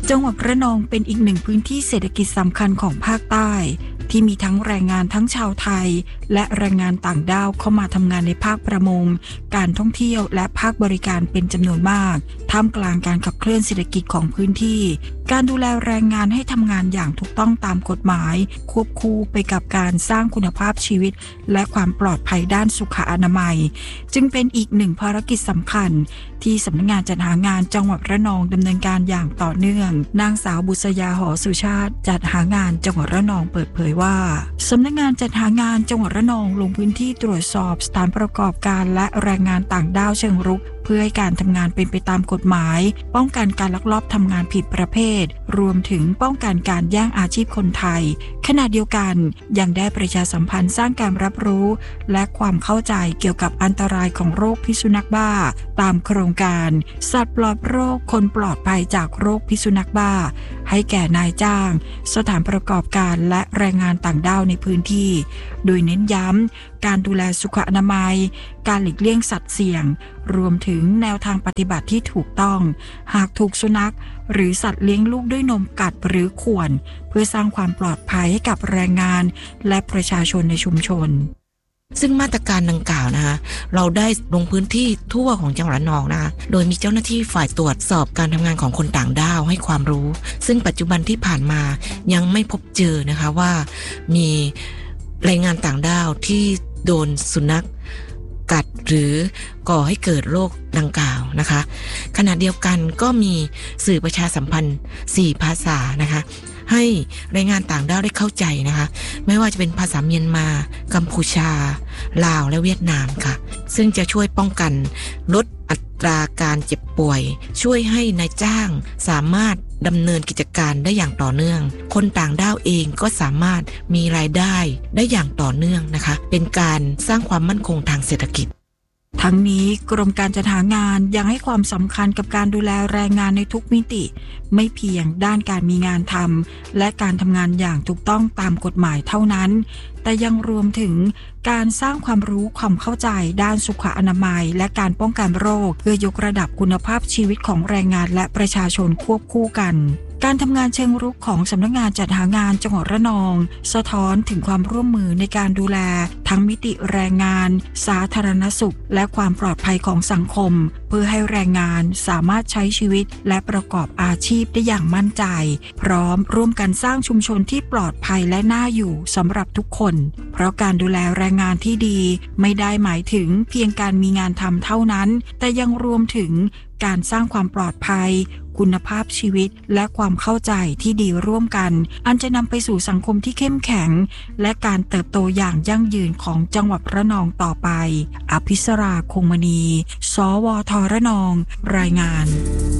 จังหวัดระนองเป็นอีกหนึ่งพื้นที่เศรษฐกิจสำคัญของภาคใต้ที่มีทั้งแรงงานทั้งชาวไทยและแรงงานต่างด้าวเข้ามาทำงานในภาคประมงการท่องเที่ยวและภาคบริการเป็นจำนวนมากท่ามกลางการขับเคลื่อนเศรษฐกิจของพื้นที่การดูแลแรงงานให้ทำงานอย่างถูกต้องตามกฎหมายควบคู่ไปกับการสร้างคุณภาพชีวิตและความปลอดภัยด้านสุขอนามัยจึงเป็นอีกหนึ่งภารกิจสำคัญที่สำนักงานจัดหางานจังหวัดระนองดำเนินการอย่างต่อเนื่องนางสาวบุษยาหอสุชาติจัดหางานจังหวัดระนองเปิดเผยว่าสำนักงานจัดหางานจังหวัดระนองลงพื้นที่ตรวจสอบสถานประกอบการและแรงงานต่างด้าวเชิงรุกเพื่อให้การทำงานเป็นไปตามกฎหมายป้องกันการลักลอบทำงานผิดประเภทรวมถึงป้องกันการแย่งอาชีพคนไทยขณะเดียวกันยังได้ประชาสัมพันธ์สร้างการรับรู้และความเข้าใจเกี่ยวกับอันตรายของโรคพิษสุนัขบ้าตามโครงการสัตว์ปลอดโรคคนปลอดภัยจากโรคพิษสุนัขบ้าให้แก่นายจ้างสถานประกอบการและแรงงานต่างด้าวในพื้นที่โดยเน้นย้ำการดูแลสุขอนามัยการหลีกเลี่ยงสัตว์เสี่ยงรวมถึงแนวทางปฏิบัติที่ถูกต้องหากถูกสุนัขหรือสัตว์เลี้ยงลูกด้วยนมกัดหรือข่วนเพื่อสร้างความปลอดภัยให้กับแรงงานและประชาชนในชุมชนซึ่งมาตรการดังกล่าวนะคะเราได้ลงพื้นที่ทั่วของจังหวัดระนองนะคะโดยมีเจ้าหน้าที่ฝ่ายตรวจสอบการทำงานของคนต่างด้าวให้ความรู้ซึ่งปัจจุบันที่ผ่านมายังไม่พบเจอนะคะว่ามีแรงงานต่างด้าวที่โดนสุนัขกัดหรือก่อให้เกิดโรคดังกล่าวนะคะขณะเดียวกันก็มีสื่อประชาสัมพันธ์4ภาษานะคะให้แรงงานต่างด้าวได้เข้าใจนะคะไม่ว่าจะเป็นภาษาเมียนมากัมพูชาลาวและเวียดนามค่ะซึ่งจะช่วยป้องกันลดอัตราการเจ็บป่วยช่วยให้นายจ้างสามารถดำเนินกิจการได้อย่างต่อเนื่องคนต่างด้าวเองก็สามารถมีรายได้ได้อย่างต่อเนื่องนะคะเป็นการสร้างความมั่นคงทางเศรษฐกิจทั้งนี้กรมการจัดหางานยังให้ความสำคัญกับการดูแลแรงงานในทุกมิติไม่เพียงด้านการมีงานทำและการทำงานอย่างถูกต้องตามกฎหมายเท่านั้นแต่ยังรวมถึงการสร้างความรู้ความเข้าใจด้านสุขอนามัยและการป้องกันโรคเพื่อยกระดับคุณภาพชีวิตของแรงงานและประชาชนควบคู่กันการทำงานเชิงรุกของสำนักงานจัดหางานจังหวัดระนองสะท้อนถึงความร่วมมือในการดูแลทั้งมิติแรงงานสาธารณสุขและความปลอดภัยของสังคมเพื่อให้แรงงานสามารถใช้ชีวิตและประกอบอาชีพได้อย่างมั่นใจพร้อมร่วมกันสร้างชุมชนที่ปลอดภัยและน่าอยู่สำหรับทุกคนเพราะการดูแลแรงงานที่ดีไม่ได้หมายถึงเพียงการมีงานทำเท่านั้นแต่ยังรวมถึงการสร้างความปลอดภัยคุณภาพชีวิตและความเข้าใจที่ดีร่วมกันอันจะนำไปสู่สังคมที่เข้มแข็งและการเติบโตอย่างยั่งยืนของจังหวัดระนองต่อไปอภิสราคงมณีสวทระนองรายงาน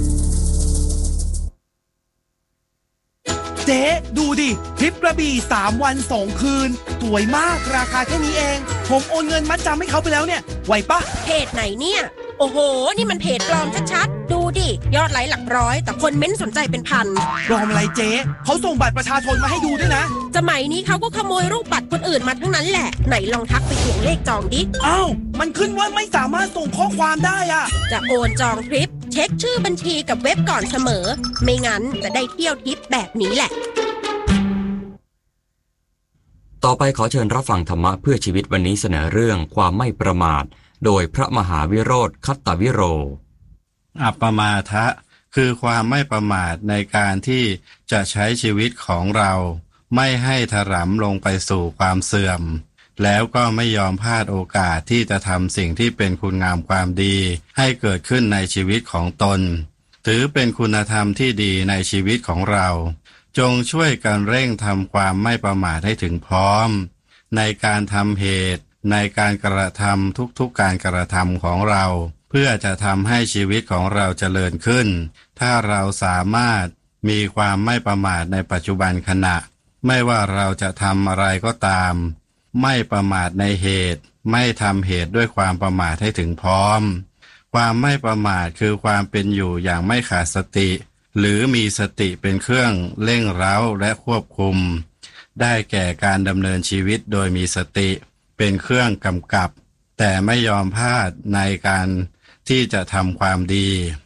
เจ๊ดูดิทริปกระบี่3 วัน 2 คืนสวยมากราคาแค่นี้เองผมโอนเงินมัดจำให้เขาไปแล้วเนี่ยไหวปะเพจไหนเนี่ยโอ้โหนี่มันเพจปลอมชัดๆดูดิยอดไลค์หลักร้อยแต่คนเม้นสนใจเป็นพันปลอมอะไรเจ๊เขาส่งบัตรประชาชนมาให้ดูด้วยนะสมัยนี้เขาก็ขโมยรูปบัตรคนอื่นมาทั้งนั้นแหละไหนลองทักไปเขียนเลขจองดิอ้าวมันขึ้นว่าไม่สามารถส่งข้อความได้อะจะโอนจองทริปเช็คชื่อบัญชีกับเว็บก่อนเสมอไม่งั้นจะได้เที่ยวทริปแบบนี้แหละต่อไปขอเชิญรับฟังธรรมะเพื่อชีวิตวันนี้เสนอเรื่องความไม่ประมาทโดยพระมหาวิโรธคัตตวิโรอัปปมาทะคือความไม่ประมาทในการที่จะใช้ชีวิตของเราไม่ให้ถลำลงไปสู่ความเสื่อมแล้วก็ไม่ยอมพลาดโอกาสที่จะทำสิ่งที่เป็นคุณงามความดีให้เกิดขึ้นในชีวิตของตนถือเป็นคุณธรรมที่ดีในชีวิตของเราจงช่วยกันเร่งทำความไม่ประมาทให้ถึงพร้อมในการทำเหตุในการกระทำทุกๆการกระทำของเราเพื่อจะทำให้ชีวิตของเราเจริญขึ้นถ้าเราสามารถมีความไม่ประมาทในปัจจุบันขณะไม่ว่าเราจะทำอะไรก็ตามไม่ประมาทในเหตุไม่ทำเหตุด้วยความประมาทให้ถึงพร้อมความไม่ประมาทคือความเป็นอยู่อย่างไม่ขาดสติหรือมีสติเป็นเครื่องเร่งเร้าและควบคุมได้แก่การดำเนินชีวิตโดยมีสติเป็นเครื่องกำกับแต่ไม่ยอมพลาดในการที่จะทำความดี